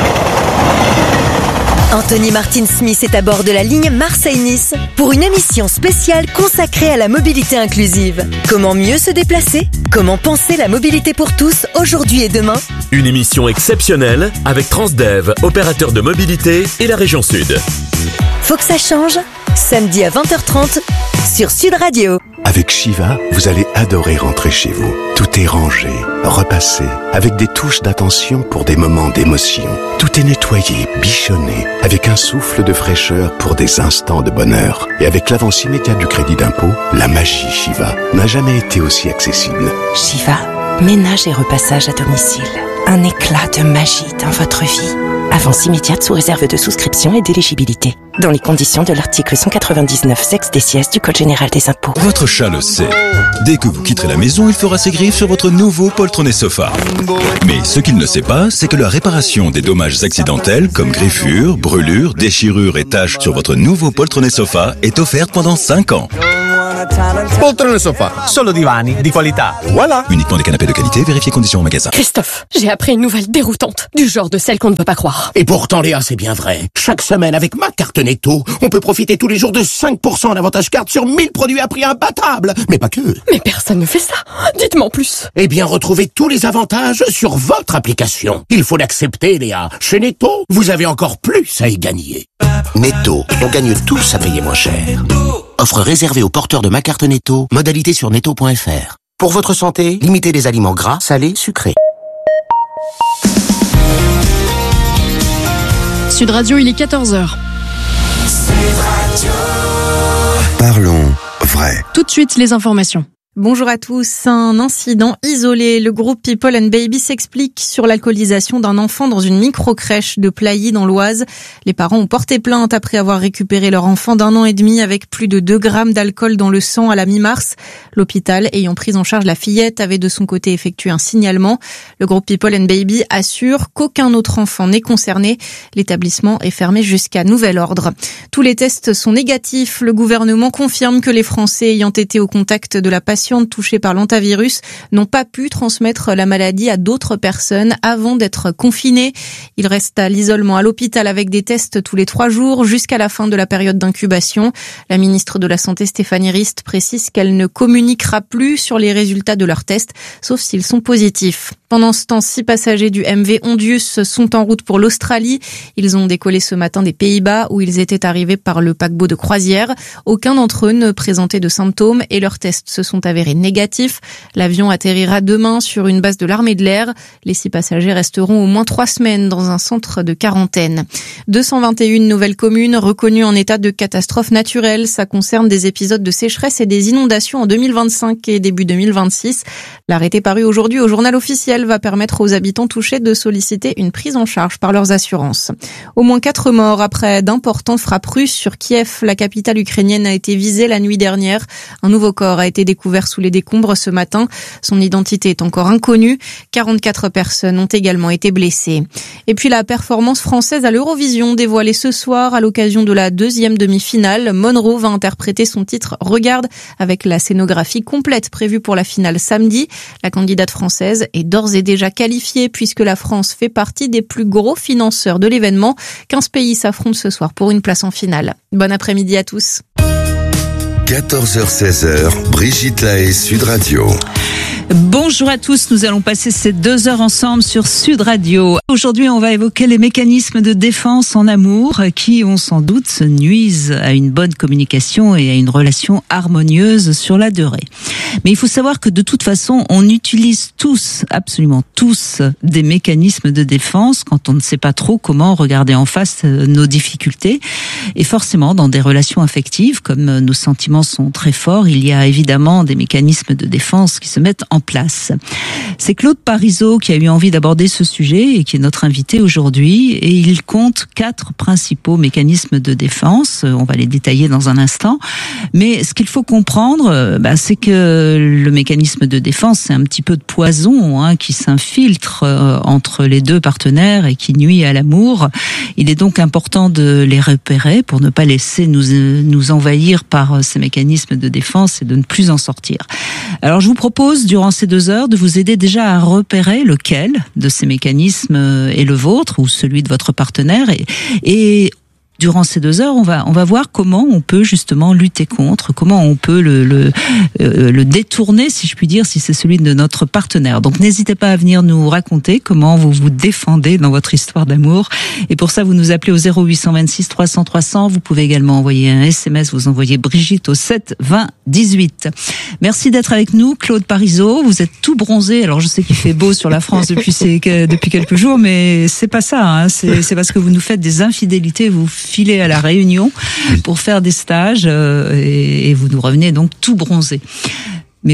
Anthony Martin Smith est à bord de la ligne Marseille-Nice pour une émission spéciale consacrée à la mobilité inclusive. Comment mieux se déplacer? Comment penser la mobilité pour tous aujourd'hui et demain? Une émission exceptionnelle avec Transdev, opérateur de mobilité et la région Sud. Faut que ça change? Samedi à vingt heures trente sur Sud Radio. Avec Shiva, vous allez adorer rentrer chez vous. Tout est rangé, repassé, avec des touches d'attention pour des moments d'émotion. Tout est nettoyé, bichonné, avec un souffle de fraîcheur pour des instants de bonheur. Et avec l'avance immédiate du crédit d'impôt, la magie Shiva n'a jamais été aussi accessible. Shiva, ménage et repassage à domicile. un éclat de magie dans votre vie. Avance immédiate sous réserve de souscription et d'éligibilité. Dans les conditions de l'article cent quatre-vingt-dix-neuf sex D C S du Code général des impôts. Votre chat le sait. Dès que vous quitterez la maison, il fera ses griffes sur votre nouveau poltronné sofa. Mais ce qu'il ne sait pas, c'est que la réparation des dommages accidentels, comme griffures, brûlures, déchirures et taches sur votre nouveau poltronné sofa, est offerte pendant cinq ans. Poltrone sofa, solo divani di qualità. Voilà. Uniquement des canapés de qualité, vérifiez conditions en magasin. Christophe, j'ai appris une nouvelle déroutante, du genre de celle qu'on ne peut pas croire. Et pourtant, Léa, c'est bien vrai. Chaque semaine, avec ma carte Netto, on peut profiter tous les jours de cinq pour cent d'avantage carte sur mille produits à prix imbattable. Mais pas que. Mais personne ne fait ça. Dites-moi en plus. Eh bien, retrouvez tous les avantages sur votre application. Il faut l'accepter, Léa. Chez Netto, vous avez encore plus à y gagner. Netto, on gagne tous à payer moins cher. Offre réservée aux porteurs de ma carte Netto, modalité sur netto point f r. Pour votre santé, limitez les aliments gras, salés, sucrés. Sud Radio, il est quatorze heures. Parlons vrai. Tout de suite, les informations. Bonjour à tous. Un incident isolé. Le groupe People and Baby s'explique sur l'alcoolisation d'un enfant dans une micro-crèche de Plailly dans l'Oise. Les parents ont porté plainte après avoir récupéré leur enfant d'un an et demi avec plus de deux grammes d'alcool dans le sang à la mi-mars. L'hôpital ayant pris en charge la fillette avait de son côté effectué un signalement. Le groupe People and Baby assure qu'aucun autre enfant n'est concerné. L'établissement est fermé jusqu'à nouvel ordre. Tous les tests sont négatifs. Le gouvernement confirme que les Français ayant été au contact de la patiente touchés par l'hantavirus n'ont pas pu transmettre la maladie à d'autres personnes avant d'être confinés. Ils restent à l'isolement à l'hôpital avec des tests tous les trois jours jusqu'à la fin de la période d'incubation. La ministre de la Santé, Stéphanie Rist, précise qu'elle ne communiquera plus sur les résultats de leurs tests, sauf s'ils sont positifs. Pendant ce temps, six passagers du M V Ondius sont en route pour l'Australie. Ils ont décollé ce matin des Pays-Bas où ils étaient arrivés par le paquebot de croisière. Aucun d'entre eux ne présentait de symptômes et leurs tests se sont avérés négatifs. L'avion atterrira demain sur une base de l'armée de l'air. Les six passagers resteront au moins trois semaines dans un centre de quarantaine. deux cent vingt et une nouvelles communes reconnues en état de catastrophe naturelle. Ça concerne des épisodes de sécheresse et des inondations en deux mille vingt-cinq et début deux mille vingt-six. L'arrêté paru aujourd'hui au journal officiel va permettre aux habitants touchés de solliciter une prise en charge par leurs assurances. Au moins quatre morts après d'importantes frappes russes sur Kiev. La capitale ukrainienne a été visée la nuit dernière. Un nouveau corps a été découvert sous les décombres ce matin. Son identité est encore inconnue. quarante-quatre personnes ont également été blessées. Et puis la performance française à l'Eurovision dévoilée ce soir à l'occasion de la deuxième demi-finale. Monroe va interpréter son titre Regarde avec la scénographie complète prévue pour la finale samedi. La candidate française est d'ores et déjà qualifiée puisque la France fait partie des plus gros financeurs de l'événement. quinze pays s'affrontent ce soir pour une place en finale. Bon après-midi à tous. quatorze heures seize, Brigitte Lahaie, Sud Radio. Bonjour à tous, nous allons passer ces deux heures ensemble sur Sud Radio. Aujourd'hui, on va évoquer les mécanismes de défense en amour qui, on s'en doute, se nuisent à une bonne communication et à une relation harmonieuse sur la durée. Mais il faut savoir que de toute façon, on utilise tous, absolument tous, des mécanismes de défense quand on ne sait pas trop comment regarder en face nos difficultés. Et forcément, dans des relations affectives, comme nos sentiments sont très forts, il y a évidemment des mécanismes de défense qui se mettent en place. C'est Claude Parisot qui a eu envie d'aborder ce sujet et qui est notre invité aujourd'hui. Et il compte quatre principaux mécanismes de défense. On va les détailler dans un instant. Mais ce qu'il faut comprendre, bah, c'est que le mécanisme de défense, c'est un petit peu de poison hein, qui s'infiltre euh, entre les deux partenaires et qui nuit à l'amour. Il est donc important de les repérer pour ne pas laisser nous, nous envahir par ces mécanismes de défense et de ne plus en sortir. Alors je vous propose durant ces deux heures de vous aider déjà à repérer lequel de ces mécanismes est le vôtre ou celui de votre partenaire et, et durant ces deux heures, on va on va voir comment on peut justement lutter contre, comment on peut le le, euh, le détourner, si je puis dire, si c'est celui de notre partenaire. Donc n'hésitez pas à venir nous raconter comment vous vous défendez dans votre histoire d'amour. Et pour ça, vous nous appelez au zéro huit cent vingt-six trois cents trois cents. Vous pouvez également envoyer un S M S. Vous envoyez Brigitte au sept vingt dix-huit. Merci d'être avec nous, Claude Parisot. Vous êtes tout bronzé. Alors je sais qu'il fait beau sur la France depuis ces, depuis quelques jours, mais c'est pas ça. Hein. C'est, c'est parce que vous nous faites des infidélités. Vous filez à la Réunion pour faire des stages euh, et, et vous nous revenez donc tout bronzé. Mais vous êtes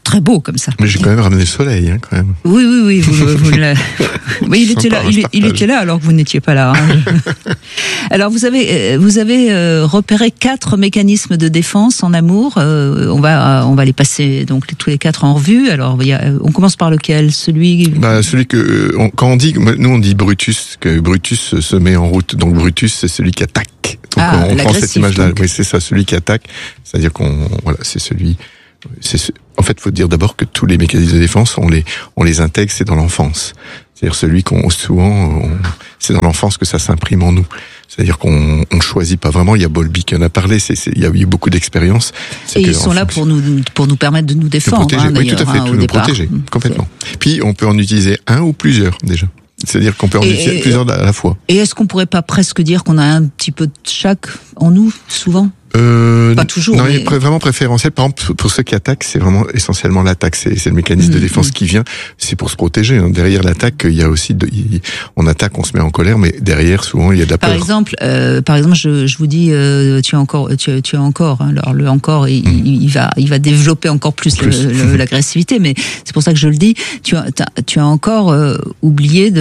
très beau comme ça. Mais j'ai quand même ramené le soleil, hein, quand même. Oui, oui, oui. Vous, vous l'a... oui, il était là. Il, il était là alors que vous n'étiez pas là. Hein. Alors vous avez, vous avez euh, repéré quatre mécanismes de défense en amour. Euh, on va, on va les passer donc tous les quatre en revue. Alors il y a, on commence par lequel? Celui. Bah, celui que on, quand on dit, nous on dit Brutus, que Brutus se met en route. Donc Brutus, c'est celui qui attaque. Donc ah, on prend cette image-là. Donc. Oui, c'est ça, celui qui attaque. C'est-à-dire qu'on, voilà, c'est celui. C'est, en fait, faut dire d'abord que tous les mécanismes de défense, on les, on les intègre, c'est dans l'enfance. C'est-à-dire celui qu'on, souvent, on, c'est dans l'enfance que ça s'imprime en nous. C'est-à-dire qu'on, on choisit pas vraiment. Il y a Bowlby qui en a parlé. C'est, c'est, il y a eu beaucoup d'expériences. Et ils sont là pour nous, pour nous permettre de nous défendre. De protéger, hein, oui, tout à fait, hein, tout nous départ. protéger, complètement. Puis on peut en utiliser un ou plusieurs déjà. C'est-à-dire qu'on peut en et, utiliser et, plusieurs à la fois. Et est-ce qu'on pourrait pas presque dire qu'on a un petit peu de chaque en nous, souvent? Euh, pas toujours. Non, mais... il est vraiment préférentiel. Par exemple, pour ceux qui attaquent, c'est vraiment essentiellement l'attaque. C'est, c'est le mécanisme mmh, de défense mmh. qui vient. C'est pour se protéger. Hein. Derrière l'attaque, il y a aussi, de, il, on attaque, on se met en colère, mais derrière, souvent, il y a de la par peur. Exemple, euh, par exemple, je, je vous dis, euh, tu as encore, tu, tu as encore. Hein, alors le encore, il, mmh. il, il va, il va développer encore plus, plus. Le, le, l'agressivité. Mais c'est pour ça que je le dis. Tu as, tu as encore euh, oublié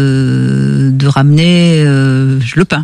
de, de ramener euh, le pain.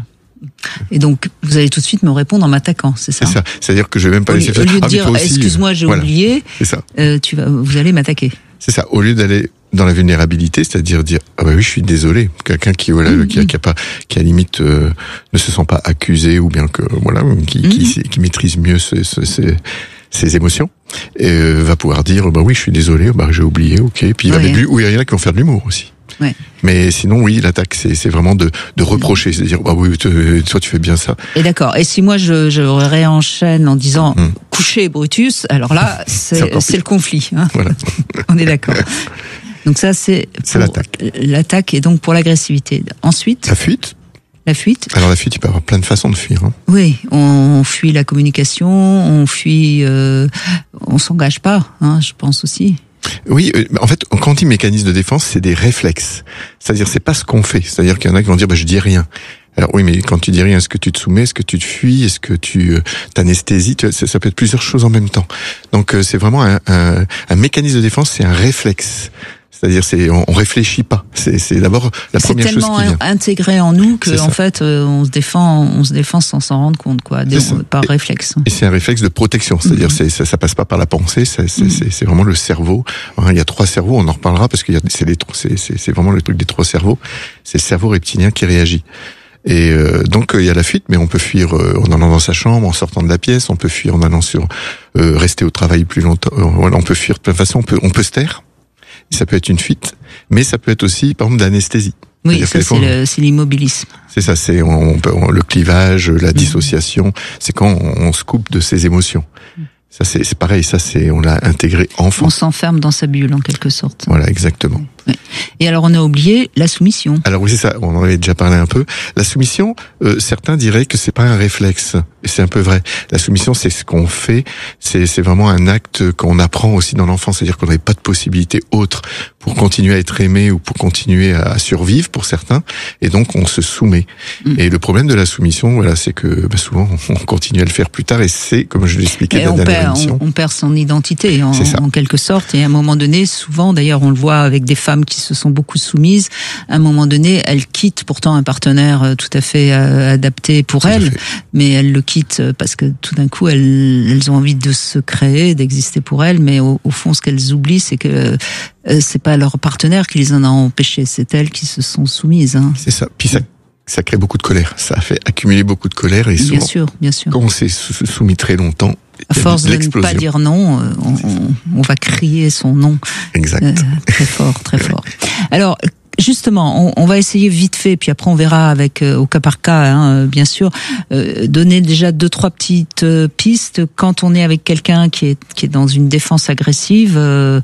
Et donc, vous allez tout de suite me répondre en m'attaquant, c'est ça? C'est ça. C'est-à-dire que je vais même pas au laisser faire. Au lieu de ah, dire, aussi, excuse-moi, j'ai voilà. oublié, c'est ça. Euh, tu vas, vous allez m'attaquer. C'est ça. Au lieu d'aller dans la vulnérabilité, c'est-à-dire dire ah bah oui, je suis désolé. Quelqu'un qui voilà, mmh, qui, a, qui a pas, qui à limite euh, ne se sent pas accusé ou bien que voilà, qui, mmh. qui, qui maîtrise mieux ses, ses, ses émotions, et euh, va pouvoir dire bah oui, je suis désolé, bah j'ai oublié, ok. Puis il va ouais. mettre, ou il y en a qui vont faire de l'humour aussi. Ouais. Mais sinon, oui, l'attaque, c'est, c'est vraiment de, de reprocher, c'est à dire, ah oui, toi, tu fais bien ça. Et d'accord. Et si moi, je, je réenchaîne en disant, hum. coucher Brutus, alors là, c'est, c'est, c'est le conflit. Hein. Voilà. On est d'accord. Donc ça, c'est, c'est l'attaque. L'attaque est donc pour l'agressivité. Ensuite. La fuite. La fuite. Alors la fuite, il peut y avoir plein de façons de fuir. Hein. Oui, on fuit la communication, on fuit, euh, on s'engage pas, hein, je pense aussi. Oui, en fait, quand on dit mécanisme de défense, c'est des réflexes. C'est-à-dire, c'est pas ce qu'on fait. C'est-à-dire qu'il y en a qui vont dire, bah, je dis rien. Alors oui, mais quand tu dis rien, est-ce que tu te soumets, est-ce que tu te fuis, est-ce que tu euh, t'anesthésies, tu, ça, ça peut être plusieurs choses en même temps. Donc euh, c'est vraiment un, un, un mécanisme de défense, c'est un réflexe. C'est-à-dire, c'est on, on réfléchit pas. C'est, c'est d'abord la c'est première chose qui vient. C'est tellement intégré en nous que en fait, euh, on se défend, on se défend sans s'en rendre compte, quoi, des, par et, réflexe. Et c'est un réflexe de protection. C'est-à-dire, mm-hmm. c'est, ça, ça passe pas par la pensée. C'est, c'est, mm-hmm. c'est, c'est vraiment le cerveau. Il y a trois cerveaux. On en reparlera parce qu'il y a, c'est, les, c'est, c'est, c'est vraiment le truc des trois cerveaux. C'est le cerveau reptilien qui réagit. Et euh, donc il y a la fuite, mais on peut fuir euh, en allant dans sa chambre, en sortant de la pièce. On peut fuir en allant sur euh, rester au travail plus longtemps. Euh, voilà, on peut fuir de plein de façons. On peut, on peut se taire. Ça peut être une fuite, mais ça peut être aussi, par exemple, de l'anesthésie. Oui, ça, c'est, le, c'est l'immobilisme. C'est ça, c'est on, on peut, on, le clivage, la dissociation, mmh. c'est quand on, on se coupe de ses émotions. Mmh. Ça, c'est, c'est pareil, ça, c'est, on l'a intégré enfant. On s'enferme dans sa bulle, en quelque sorte. Voilà, exactement. Oui. Et alors, on a oublié la soumission. Alors oui, c'est ça, on en avait déjà parlé un peu. La soumission, euh, certains diraient que c'est pas un réflexe. Et c'est un peu vrai. La soumission, c'est ce qu'on fait, c'est, c'est vraiment un acte qu'on apprend aussi dans l'enfance. C'est-à-dire qu'on n'avait pas de possibilité autre pour continuer à être aimé ou pour continuer à survivre pour certains. Et donc, on se soumet. Mmh. Et le problème de la soumission, voilà, c'est que bah, souvent, on continue à le faire plus tard. Et c'est, comme je l'expliquais dans la dernière perd, émission. On, on perd son identité, en, en quelque sorte. Et à un moment donné, souvent, d'ailleurs, on le voit avec des femmes qui se sont beaucoup soumises. À un moment donné, elles quittent pourtant un partenaire tout à fait euh, adapté pour tout elles, mais elles le quittent parce que tout d'un coup, elles, elles ont envie de se créer, d'exister pour elles, mais au, au fond, ce qu'elles oublient, c'est que euh, c'est pas leur partenaire qui les en a empêchées, c'est elles qui se sont soumises. Hein. C'est ça. Puis ça, ça crée beaucoup de colère. Ça a fait accumuler beaucoup de colère et bien souvent, sûr, bien sûr. Quand on s'est soumis très longtemps, à force de ne pas dire non, on, on, on va crier son nom. Exact. Euh, très fort, très fort. Alors, justement, on, on va essayer vite fait, puis après on verra avec euh, au cas par cas, hein, bien sûr, euh, donner déjà deux trois petites euh, pistes quand on est avec quelqu'un qui est qui est dans une défense agressive. Euh,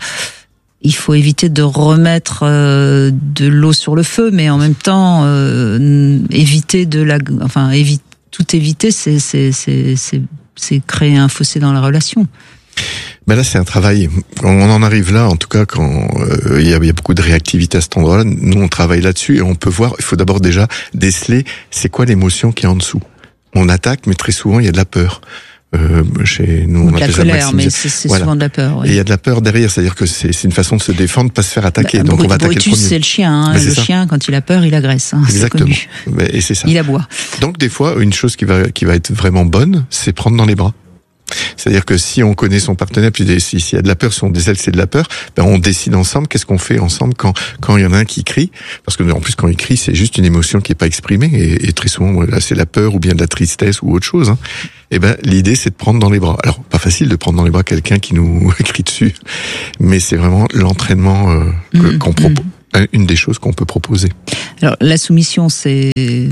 il faut éviter de remettre euh, de l'eau sur le feu, mais en même temps euh, éviter de la, enfin éviter tout éviter, c'est c'est c'est c'est c'est créer un fossé dans la relation. Ben là, c'est un travail. On en arrive là, en tout cas, quand euh, il y, a, il y a beaucoup de réactivité à cet endroit-là. Nous, on travaille là-dessus et on peut voir. Il faut d'abord déjà déceler c'est quoi l'émotion qui est en dessous. On attaque, mais très souvent il y a de la peur. Euh, chez nous, donc on la appelle colère, ça mais c'est, c'est voilà. souvent de la peur. Oui. Et il y a de la peur derrière, c'est-à-dire que c'est, c'est une façon de se défendre, pas se faire attaquer. Bah, donc Brut, on va attaquer Brutus, le premier. c'est le chien. Hein. Ben, le ça. chien, quand il a peur, il agresse. Hein. Exactement. C'est connu. Ben, et c'est ça. Il aboie. Donc des fois, une chose qui va qui va être vraiment bonne, c'est prendre dans les bras. C'est-à-dire que si on connaît son partenaire, puis si, s'il y a de la peur, si on décèle c'est de la peur, ben on décide ensemble qu'est-ce qu'on fait ensemble quand quand il y en a un qui crie, parce que en plus quand il crie c'est juste une émotion qui est pas exprimée et, et très souvent là c'est la peur ou bien de la tristesse ou autre chose. Hein. Et ben l'idée c'est de prendre dans les bras. Alors pas facile de prendre dans les bras quelqu'un qui nous crie dessus, mais c'est vraiment l'entraînement euh, que, mmh, qu'on propose, mmh. une des choses qu'on peut proposer. Alors la soumission c'est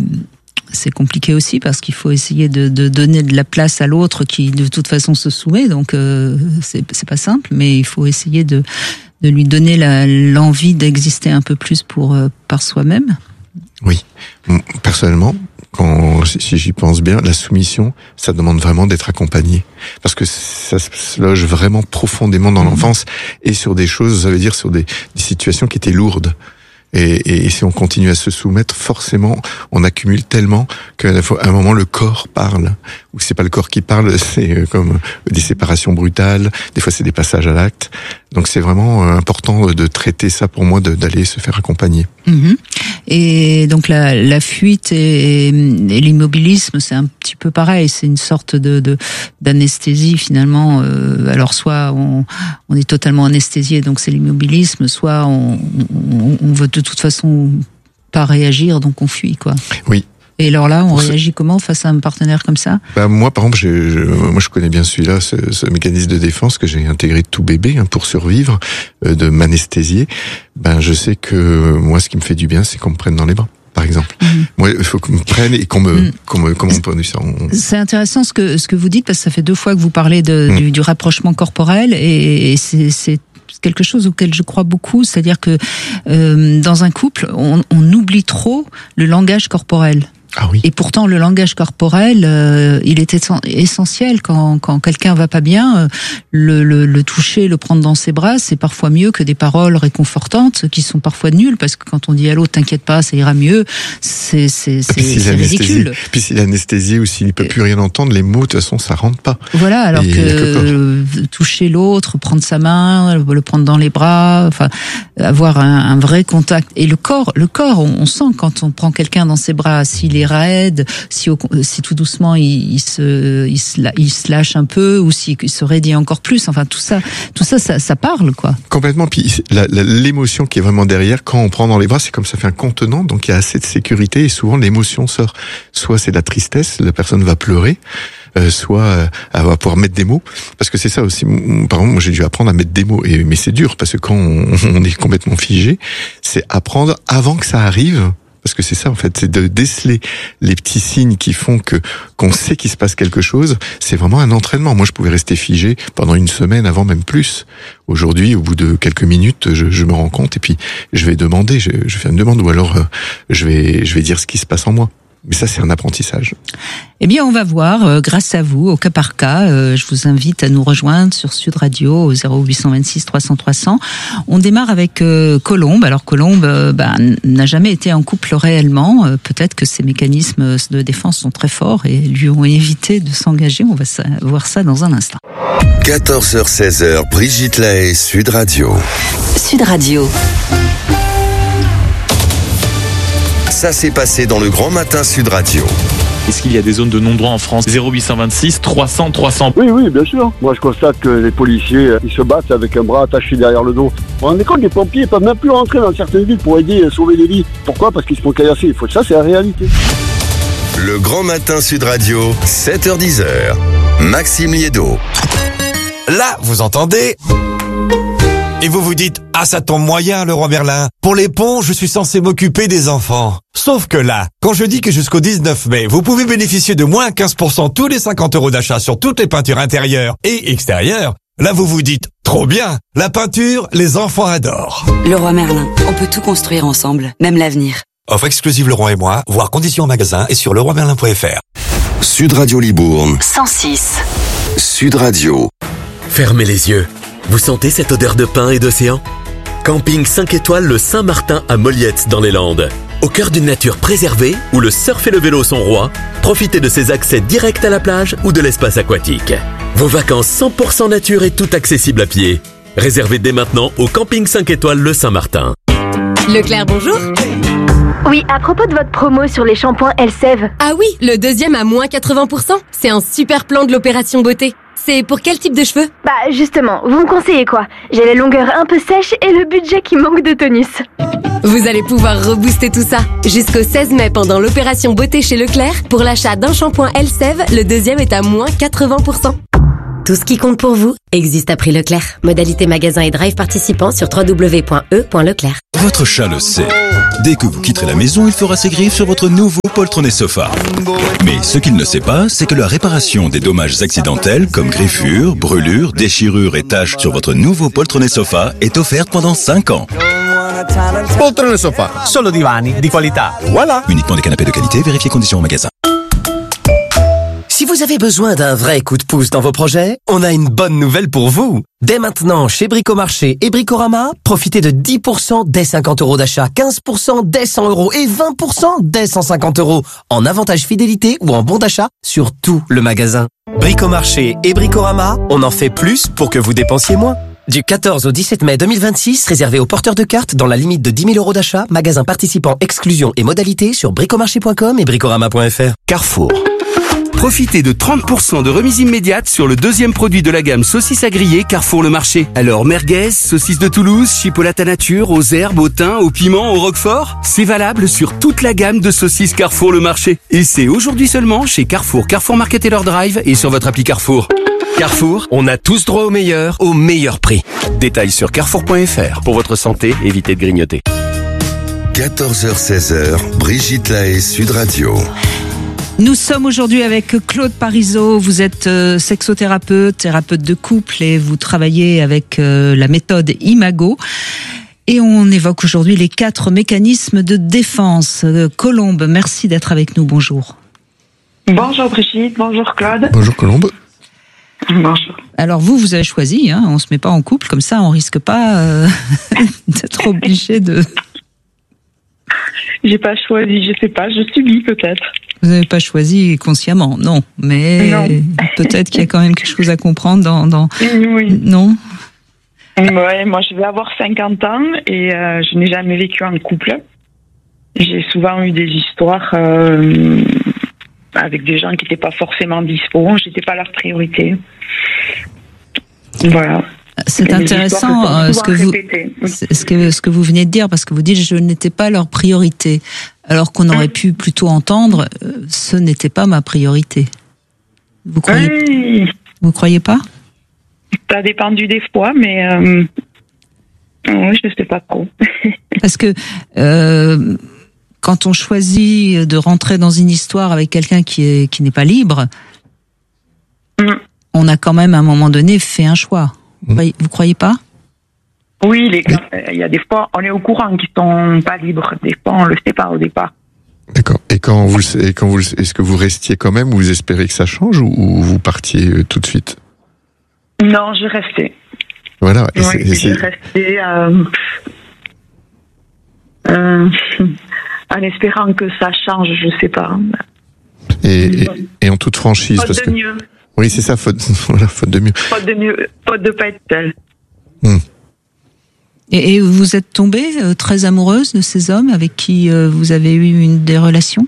c'est compliqué aussi parce qu'il faut essayer de, de donner de la place à l'autre qui de toute façon se soumet, donc euh, c'est, c'est pas simple, mais il faut essayer de, de lui donner la, l'envie d'exister un peu plus pour euh, par soi-même. Oui, personnellement, quand si j'y pense bien, la soumission, ça demande vraiment d'être accompagné, parce que ça se loge vraiment profondément dans l'enfance et sur des choses, ça veut dire sur des, des situations qui étaient lourdes. Et, et si on continue à se soumettre, forcément, on accumule tellement qu'à un moment, le corps parle. Ou c'est pas le corps qui parle, c'est comme des séparations brutales. Des fois, c'est des passages à l'acte. Donc, c'est vraiment important de traiter ça pour moi, de, d'aller se faire accompagner. Mmh. Et donc, la, la fuite et, et l'immobilisme, c'est un petit peu pareil. C'est une sorte de, de d'anesthésie finalement. Euh, alors, soit on, on est totalement anesthésié, donc c'est l'immobilisme, soit on, on, on veut de toute façon pas réagir, donc on fuit, quoi. Oui. Et alors là, on Pour réagit ce... comment face à un partenaire comme ça? Bah moi, par exemple, je, je, moi je connais bien celui-là, ce, ce mécanisme de défense que j'ai intégré de tout bébé hein, pour survivre, euh, de m'anesthésier. Ben je sais que moi, ce qui me fait du bien, c'est qu'on me prenne dans les bras. Par exemple, mmh. moi, il faut qu'on me prenne et qu'on me, mmh. qu'on me, comment on peut ça. On... C'est intéressant ce que ce que vous dites parce que ça fait deux fois que vous parlez de, mmh. du, du rapprochement corporel et, et c'est, c'est quelque chose auquel je crois beaucoup, c'est-à-dire que euh, dans un couple, on, on oublie trop le langage corporel. Ah oui. Et pourtant, le langage corporel, euh, il est essentiel quand, quand quelqu'un va pas bien. Le, le, le toucher, le prendre dans ses bras, c'est parfois mieux que des paroles réconfortantes qui sont parfois nulles, parce que quand on dit à l'autre t'inquiète pas, ça ira mieux, c'est c'est c'est, si c'est ridicule. Puis s'il est anesthésié ou s'il peut plus rien entendre, les mots de toute façon ça rentre pas. Voilà, alors et que euh, toucher l'autre, prendre sa main, le prendre dans les bras, enfin avoir un, un vrai contact. Et le corps, le corps, on, on sent quand on prend quelqu'un dans ses bras, s'il est raide, si, au, si tout doucement il, il, se, il, se, il se lâche un peu ou s'il se raidit encore plus. Enfin, tout ça, tout ça, ça, ça parle, quoi. Complètement. Puis la, la, l'émotion qui est vraiment derrière, quand on prend dans les bras, c'est comme ça fait un contenant, donc il y a assez de sécurité et souvent l'émotion sort. Soit c'est de la tristesse, la personne va pleurer. Euh, soit euh, elle va pouvoir mettre des mots, parce que c'est ça aussi. Par exemple, moi j'ai dû apprendre à mettre des mots, et mais c'est dur parce que quand on, on est complètement figé, c'est apprendre avant que ça arrive. Parce que c'est ça en fait, c'est de déceler les petits signes qui font que qu'on sait qu'il se passe quelque chose. C'est vraiment un entraînement. Moi, je pouvais rester figé pendant une semaine, avant même plus. Aujourd'hui, au bout de quelques minutes, je, je me rends compte et puis je vais demander, je, je fais une demande ou alors euh, je vais je vais dire ce qui se passe en moi. Mais ça, c'est un apprentissage. Eh bien, on va voir, euh, grâce à vous, au cas par cas. Euh, je vous invite à nous rejoindre sur Sud Radio au zéro huit cent vingt-six trois cents trois cents. On démarre avec euh, Colombe. Alors, Colombe euh, bah, n'a jamais été en couple réellement. Euh, peut-être que ses mécanismes de défense sont très forts et lui ont évité de s'engager. On va sa- voir ça dans un instant. quatorze heures seize heures, Brigitte Lahaye, Sud Radio. Sud Radio. Ça s'est passé dans le Grand Matin Sud Radio. Est-ce qu'il y a des zones de non-droit en France? Zéro huit cent vingt-six trois cents trois cents. Oui, oui, bien sûr. Moi, je constate que les policiers, ils se battent avec un bras attaché derrière le dos. Vous vous rendez compte, les pompiers ne peuvent même plus rentrer dans certaines villes pour aider à sauver des vies. Pourquoi? Parce qu'ils se font caillasser. Il faut que ça, c'est la réalité. Le Grand Matin Sud Radio, sept heures dix. Maxime Liédo. Là, vous entendez? Et vous vous dites, ah ça tombe moyen le roi Merlin. Pour les ponts, je suis censé m'occuper des enfants. Sauf que là, quand je dis que jusqu'au dix-neuf mai, vous pouvez bénéficier de moins quinze pour cent tous les cinquante euros d'achat sur toutes les peintures intérieures et extérieures, là vous vous dites, trop bien, la peinture, les enfants adorent. Le roi Merlin, on peut tout construire ensemble, même l'avenir. Offre exclusive Leroy et moi, voir conditions en magasin et sur leroy merlin point f r. Sud Radio Libourne. cent six. Sud Radio. Fermez les yeux. Vous sentez cette odeur de pin et d'océan? Camping cinq étoiles le Saint-Martin à Molliette dans les Landes. Au cœur d'une nature préservée, où le surf et le vélo sont rois, profitez de ces accès directs à la plage ou de l'espace aquatique. Vos vacances cent pour cent nature et tout accessible à pied. Réservez dès maintenant au camping cinq étoiles Le Saint-Martin. Leclerc, bonjour. Oui, à propos de votre promo sur les shampoings Elseve. Ah oui, le deuxième à moins quatre-vingts pour cent. C'est un super plan de l'opération beauté. C'est pour quel type de cheveux? Bah justement, vous me conseillez quoi? J'ai les longueurs un peu sèches et le budget qui manque de tonus. Vous allez pouvoir rebooster tout ça. Jusqu'au seize mai pendant l'opération beauté chez Leclerc, pour l'achat d'un shampoing Elseve, le deuxième est à moins quatre-vingts pour cent. Tout ce qui compte pour vous existe à prix Leclerc. Modalité magasin et drive participants sur w w w point e point leclerc. Votre chat le sait. Dès que vous quitterez la maison, il fera ses griffes sur votre nouveau poltron et sofa. Mais ce qu'il ne sait pas, c'est que la réparation des dommages accidentels comme griffures, brûlures, déchirures et taches sur votre nouveau poltron et sofa est offerte pendant cinq ans. Poltrone Sofa, solo divani di qualità. Voilà. Uniquement des canapés de qualité, vérifiez conditions au magasin. Si vous avez besoin d'un vrai coup de pouce dans vos projets, on a une bonne nouvelle pour vous. Dès maintenant, chez Bricomarché et Bricorama, profitez de dix pour cent dès cinquante euros d'achat, quinze pour cent dès cent euros et vingt pour cent dès cent cinquante euros en avantage fidélité ou en bon d'achat sur tout le magasin. Bricomarché et Bricorama, on en fait plus pour que vous dépensiez moins. Du quatorze au dix-sept mai deux mille vingt-six, réservé aux porteurs de cartes dans la limite de dix mille euros d'achat, magasin participant, exclusion et modalités sur bricomarché point com et bricorama point f r. Carrefour. Profitez de trente pour cent de remise immédiate sur le deuxième produit de la gamme saucisses à griller Carrefour Le Marché. Alors merguez, saucisses de Toulouse, chipolata à nature, aux herbes, au thym, au piment, au roquefort, c'est valable sur toute la gamme de saucisses Carrefour Le Marché. Et c'est aujourd'hui seulement chez Carrefour, Carrefour Market et leur drive et sur votre appli Carrefour. Carrefour, on a tous droit au meilleur, au meilleur prix. Détails sur carrefour point f r. Pour votre santé, évitez de grignoter. quatorze heures seize, Brigitte Lahaie, Sud Radio. Nous sommes aujourd'hui avec Claude Parisot. Vous êtes euh, sexothérapeute, thérapeute de couple et vous travaillez avec euh, la méthode Imago. Et on évoque aujourd'hui les quatre mécanismes de défense. Euh, Colombe, merci d'être avec nous. Bonjour. Bonjour Brigitte, bonjour Claude. Bonjour Colombe. Bonjour. Alors vous, vous avez choisi, hein, on se met pas en couple, comme ça on risque pas euh, d'être obligé de... J'ai pas choisi, je sais pas, je subis peut-être. Vous n'avez pas choisi consciemment, non. Mais non. Peut-être qu'il y a quand même quelque chose à comprendre dans... dans... Oui. Non. Ouais, moi je vais avoir cinquante ans et euh, je n'ai jamais vécu en couple. J'ai souvent eu des histoires euh, avec des gens qui n'étaient pas forcément dispo, j'étais pas leur priorité. Voilà. C'est intéressant euh, ce que vous ce que ce que vous venez de dire, parce que vous dites je n'étais pas leur priorité, alors qu'on aurait pu plutôt entendre euh, ce n'était pas ma priorité. Vous croyez oui. Vous croyez pas? Ça a dépendu des fois, mais euh, oui, je ne sais pas trop. Parce que euh, quand on choisit de rentrer dans une histoire avec quelqu'un qui est qui n'est pas libre, mm. on a quand même à un moment donné fait un choix. Vous croyez pas? Oui, les gars, il y a des fois, on est au courant qu'ils sont pas libres. Des fois, on le sait pas au départ. D'accord. Et quand vous, et quand vous, est-ce que vous restiez quand même, ou vous espérez que ça change, ou, ou vous partiez tout de suite? Non, je restais. Voilà. Et oui, c'est, et c'est... je restais euh, euh, en espérant que ça change, je sais pas. Et, et, et en toute franchise, faute parce de que mieux. Oui, c'est ça, faute, voilà, faute de mieux. Faute de mieux, faute de pas être seule. Hmm. Et, et vous êtes tombée euh, très amoureuse de ces hommes avec qui euh, vous avez eu une des relations?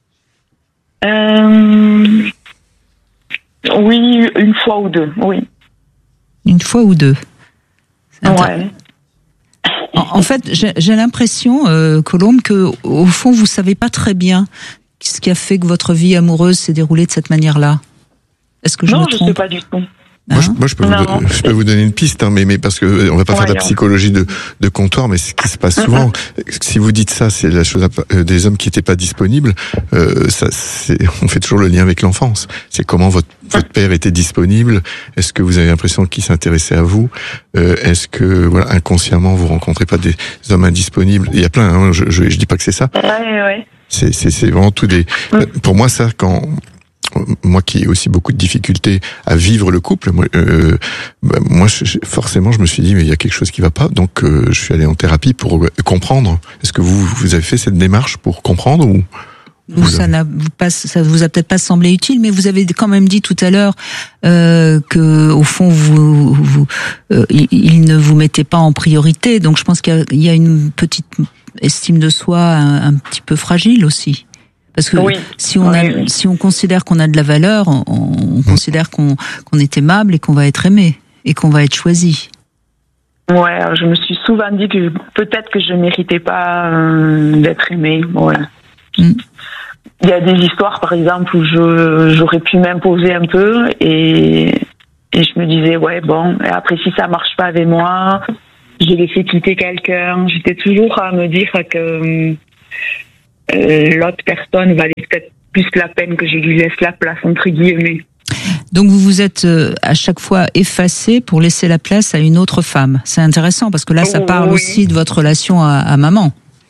euh, Oui, une fois ou deux, oui. Une fois ou deux. Ouais. En, en fait, j'ai, j'ai l'impression, euh, Colombe, que au fond, vous savez pas très bien ce qui a fait que votre vie amoureuse s'est déroulée de cette manière-là. Est-ce que je non, me trompe? Non, je sais pas du tout. Moi, je, moi, je peux, non, vous, je peux vous donner une piste, hein, mais, mais parce que on va pas ouais, faire de la psychologie de, de comptoir, mais ce qui se passe souvent, mm-hmm. si vous dites ça, c'est la chose euh, des hommes qui étaient pas disponibles. Euh, ça, c'est, on fait toujours le lien avec l'enfance. C'est comment votre votre père était disponible. Est-ce que vous avez l'impression qu'il s'intéressait à vous? euh, Est-ce que voilà, inconsciemment, vous rencontrez pas des hommes indisponibles? Il y a plein. Hein, je, je, je dis pas que c'est ça. Ouais, ouais. C'est, c'est, c'est vraiment tout des. Mm. Pour moi, ça, quand moi qui ai aussi beaucoup de difficultés à vivre le couple, moi, euh, bah, moi je, forcément, je me suis dit mais il y a quelque chose qui va pas, donc euh, je suis allé en thérapie pour comprendre. Est-ce que vous vous avez fait cette démarche pour comprendre ou Vous, ça n'a pas, ça vous a peut-être pas semblé utile, mais vous avez quand même dit tout à l'heure euh, que, au fond, vous, vous euh, il, il ne vous mettait pas en priorité. Donc, je pense qu'il y a, il y a une petite estime de soi un, un petit peu fragile aussi. Parce que oui. si on a, oui. si on considère qu'on a de la valeur, on, on mmh. considère qu'on, qu'on est aimable et qu'on va être aimé et qu'on va être choisi. Ouais, je me suis souvent dit que peut-être que je méritais pas euh, d'être aimée. Ouais. Mmh. Il y a des histoires, par exemple, où je, j'aurais pu m'imposer un peu et, et je me disais, ouais, bon, et après, si ça marche pas avec moi, j'ai laissé quitter quelqu'un. J'étais toujours à me dire que euh, l'autre personne valait peut-être plus la peine que je lui laisse la place, entre guillemets. Donc vous vous êtes euh, à chaque fois effacé pour laisser la place à une autre femme. C'est intéressant parce que là, ça parle oui. aussi de votre relation à, à maman.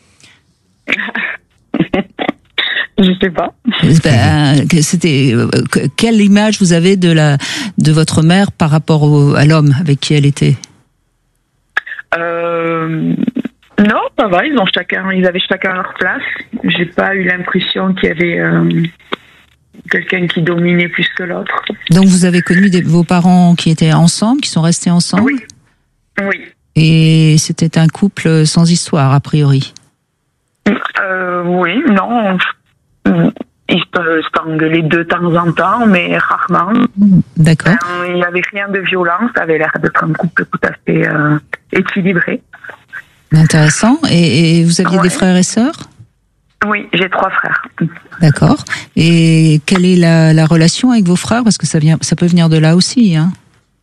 Je sais pas. Ben, c'était quelle image vous avez de la de votre mère par rapport au, à l'homme avec qui elle était? Euh, non, ça va. Ils ont chacun, ils avaient chacun leur place. J'ai pas eu l'impression qu'il y avait euh, quelqu'un qui dominait plus que l'autre. Donc vous avez connu des, vos parents qui étaient ensemble, qui sont restés ensemble? Oui. Oui. Et c'était un couple sans histoire a priori. Euh, oui, non. Ils se engueulaient de temps en temps, mais rarement. D'accord. Euh, il n'y avait rien de violent, ça avait l'air d'être un couple tout à fait euh, équilibré. Intéressant. Et, et vous aviez ouais. des frères et sœurs? Oui, j'ai trois frères. D'accord. Et quelle est la, la relation avec vos frères? Parce que ça, vient, ça peut venir de là aussi. Hein.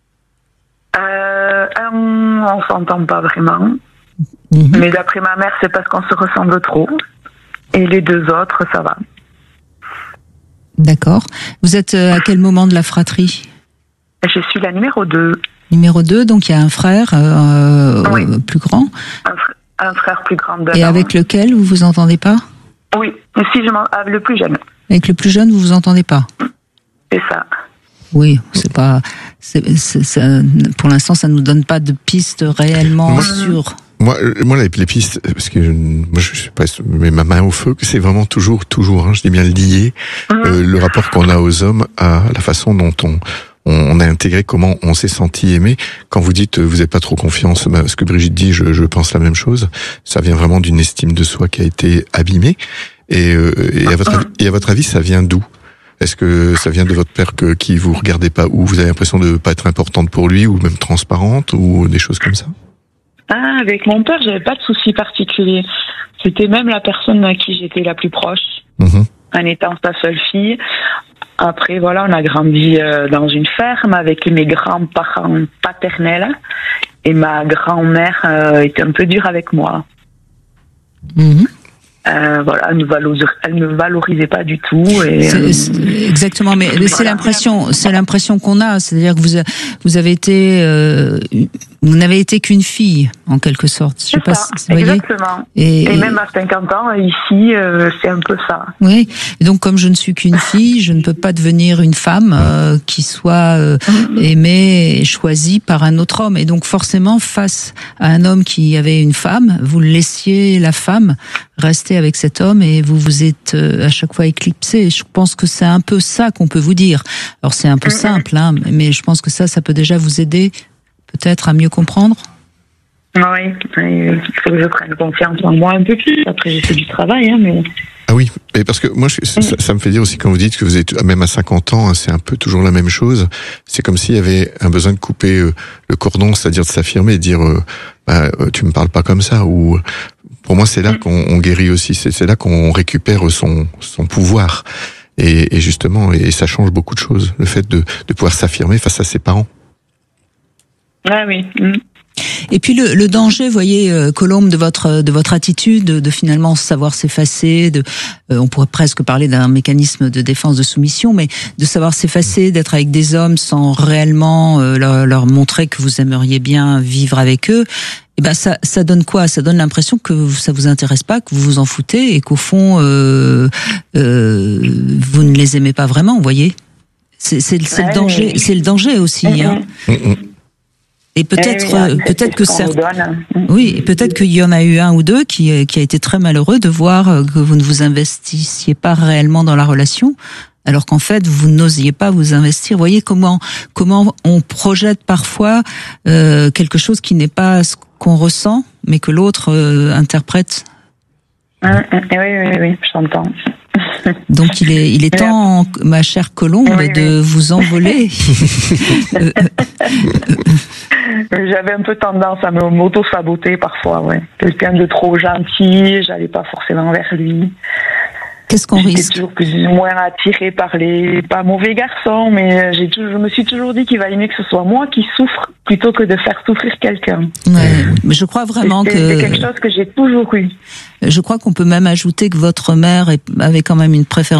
Euh, on ne s'entend pas vraiment. Mmh. Mais d'après ma mère, c'est parce qu'on se ressemble trop. Et les deux autres, ça va. D'accord. Vous êtes à quel moment de la fratrie? Je suis la numéro deux. Numéro deux, donc il y a un frère euh, oui. plus grand. Un, fr- un frère plus grand. Et avec lequel vous vous entendez pas? Oui, si je m'en... le plus jeune. Avec le plus jeune, vous vous entendez pas? C'est ça. Oui, c'est pas... C'est, c'est, ça, pour l'instant, ça nous donne pas de pistes réellement mmh. sûres. Moi, moi, les, les pistes, parce que je, moi, je sais pas, mais ma main au feu, que c'est vraiment toujours, toujours, hein, je dis bien lié, mmh. euh, le rapport qu'on a aux hommes à la façon dont on, on, on a intégré, comment on s'est senti aimé. Quand vous dites, vous n'avez pas trop confiance, ce que Brigitte dit, je, je pense la même chose. Ça vient vraiment d'une estime de soi qui a été abîmée. Et, euh, et, à votre, et à votre avis, ça vient d'où? Est-ce que ça vient de votre père que, qui vous regardait pas, ou vous avez l'impression de pas être importante pour lui, ou même transparente, ou des choses comme ça? Ah, avec mon père, j'avais pas de soucis particuliers. C'était même la personne à qui j'étais la plus proche, mmh. en étant sa seule fille. Après, voilà, on a grandi euh, dans une ferme avec mes grands-parents paternels, et ma grand-mère euh, était un peu dure avec moi. Mmh. Euh, voilà, elle ne, valorisait, elle ne valorisait pas du tout. Et, c'est, euh, c'est, exactement, mais, mais c'est l'impression, c'est l'impression qu'on a, c'est-à-dire que vous, vous avez été, euh, vous n'avez été qu'une fille en quelque sorte. Je sais c'est pas, ça, si, exactement. Et, et, et même à cinquante ans ici, euh, c'est un peu ça. Oui. Et donc, comme je ne suis qu'une fille, je ne peux pas devenir une femme euh, qui soit euh, aimée et choisie par un autre homme. Et donc, forcément, face à un homme qui avait une femme, vous laissiez la femme rester avec cet homme et vous vous êtes à chaque fois éclipsé. Je pense que c'est un peu ça qu'on peut vous dire. Alors c'est un peu simple, hein, mais je pense que ça, ça peut déjà vous aider peut-être à mieux comprendre. Oui, il faut que je prenne confiance en moi un peu plus. Après, j'ai fait du travail, hein, mais... Ah oui, mais parce que moi, je, ça, ça me fait dire aussi quand vous dites que vous êtes même à cinquante ans, hein, c'est un peu toujours la même chose. C'est comme s'il y avait un besoin de couper euh, le cordon, c'est-à-dire de s'affirmer et de dire euh, bah, tu me parles pas comme ça. Ou pour moi, c'est là qu'on on guérit aussi. C'est, c'est là qu'on récupère son son pouvoir. Et, et justement, et ça change beaucoup de choses. Le fait de, de pouvoir s'affirmer face à ses parents. Ah oui. Mmh. Et puis le, le danger, vous voyez, euh, Colombe, de votre de votre attitude, de, de finalement savoir s'effacer, de, euh, on pourrait presque parler d'un mécanisme de défense de soumission, mais de savoir s'effacer, d'être avec des hommes sans réellement euh, leur, leur montrer que vous aimeriez bien vivre avec eux. Et ben ça, ça donne quoi? Ça donne l'impression que ça vous intéresse pas, que vous vous en foutez et qu'au fond, euh, euh, vous ne les aimez pas vraiment. Vous voyez, c'est, c'est, c'est le danger, c'est le danger aussi. Mm-hmm. Hein. Mm-hmm. Et peut-être, oui, oui, peut-être que certains, oui, peut-être qu'il y en a eu un ou deux qui, qui a été très malheureux de voir que vous ne vous investissiez pas réellement dans la relation, alors qu'en fait vous n'osiez pas vous investir. Vous voyez comment comment on projette parfois euh, quelque chose qui n'est pas ce qu'on ressent, mais que l'autre euh, interprète. Mmh, oui, oui, oui, j'entends. Donc il est il est temps, ma chère Colombe, oui, de oui. vous envoler. J'avais un peu tendance à me m'auto-saboter parfois, ouais. Quelqu'un de trop gentil, j'allais pas forcément vers lui. Qu'est-ce qu'on J'étais risque? toujours plus ou moins attirée par les, pas mauvais garçons, mais j'ai toujours, je me suis toujours dit qu'il valait mieux que ce soit moi qui souffre plutôt que de faire souffrir quelqu'un. Ouais, mais je crois vraiment c'est, que... C'est quelque chose que j'ai toujours eu. Je crois qu'on peut même ajouter que votre mère avait quand même une préférence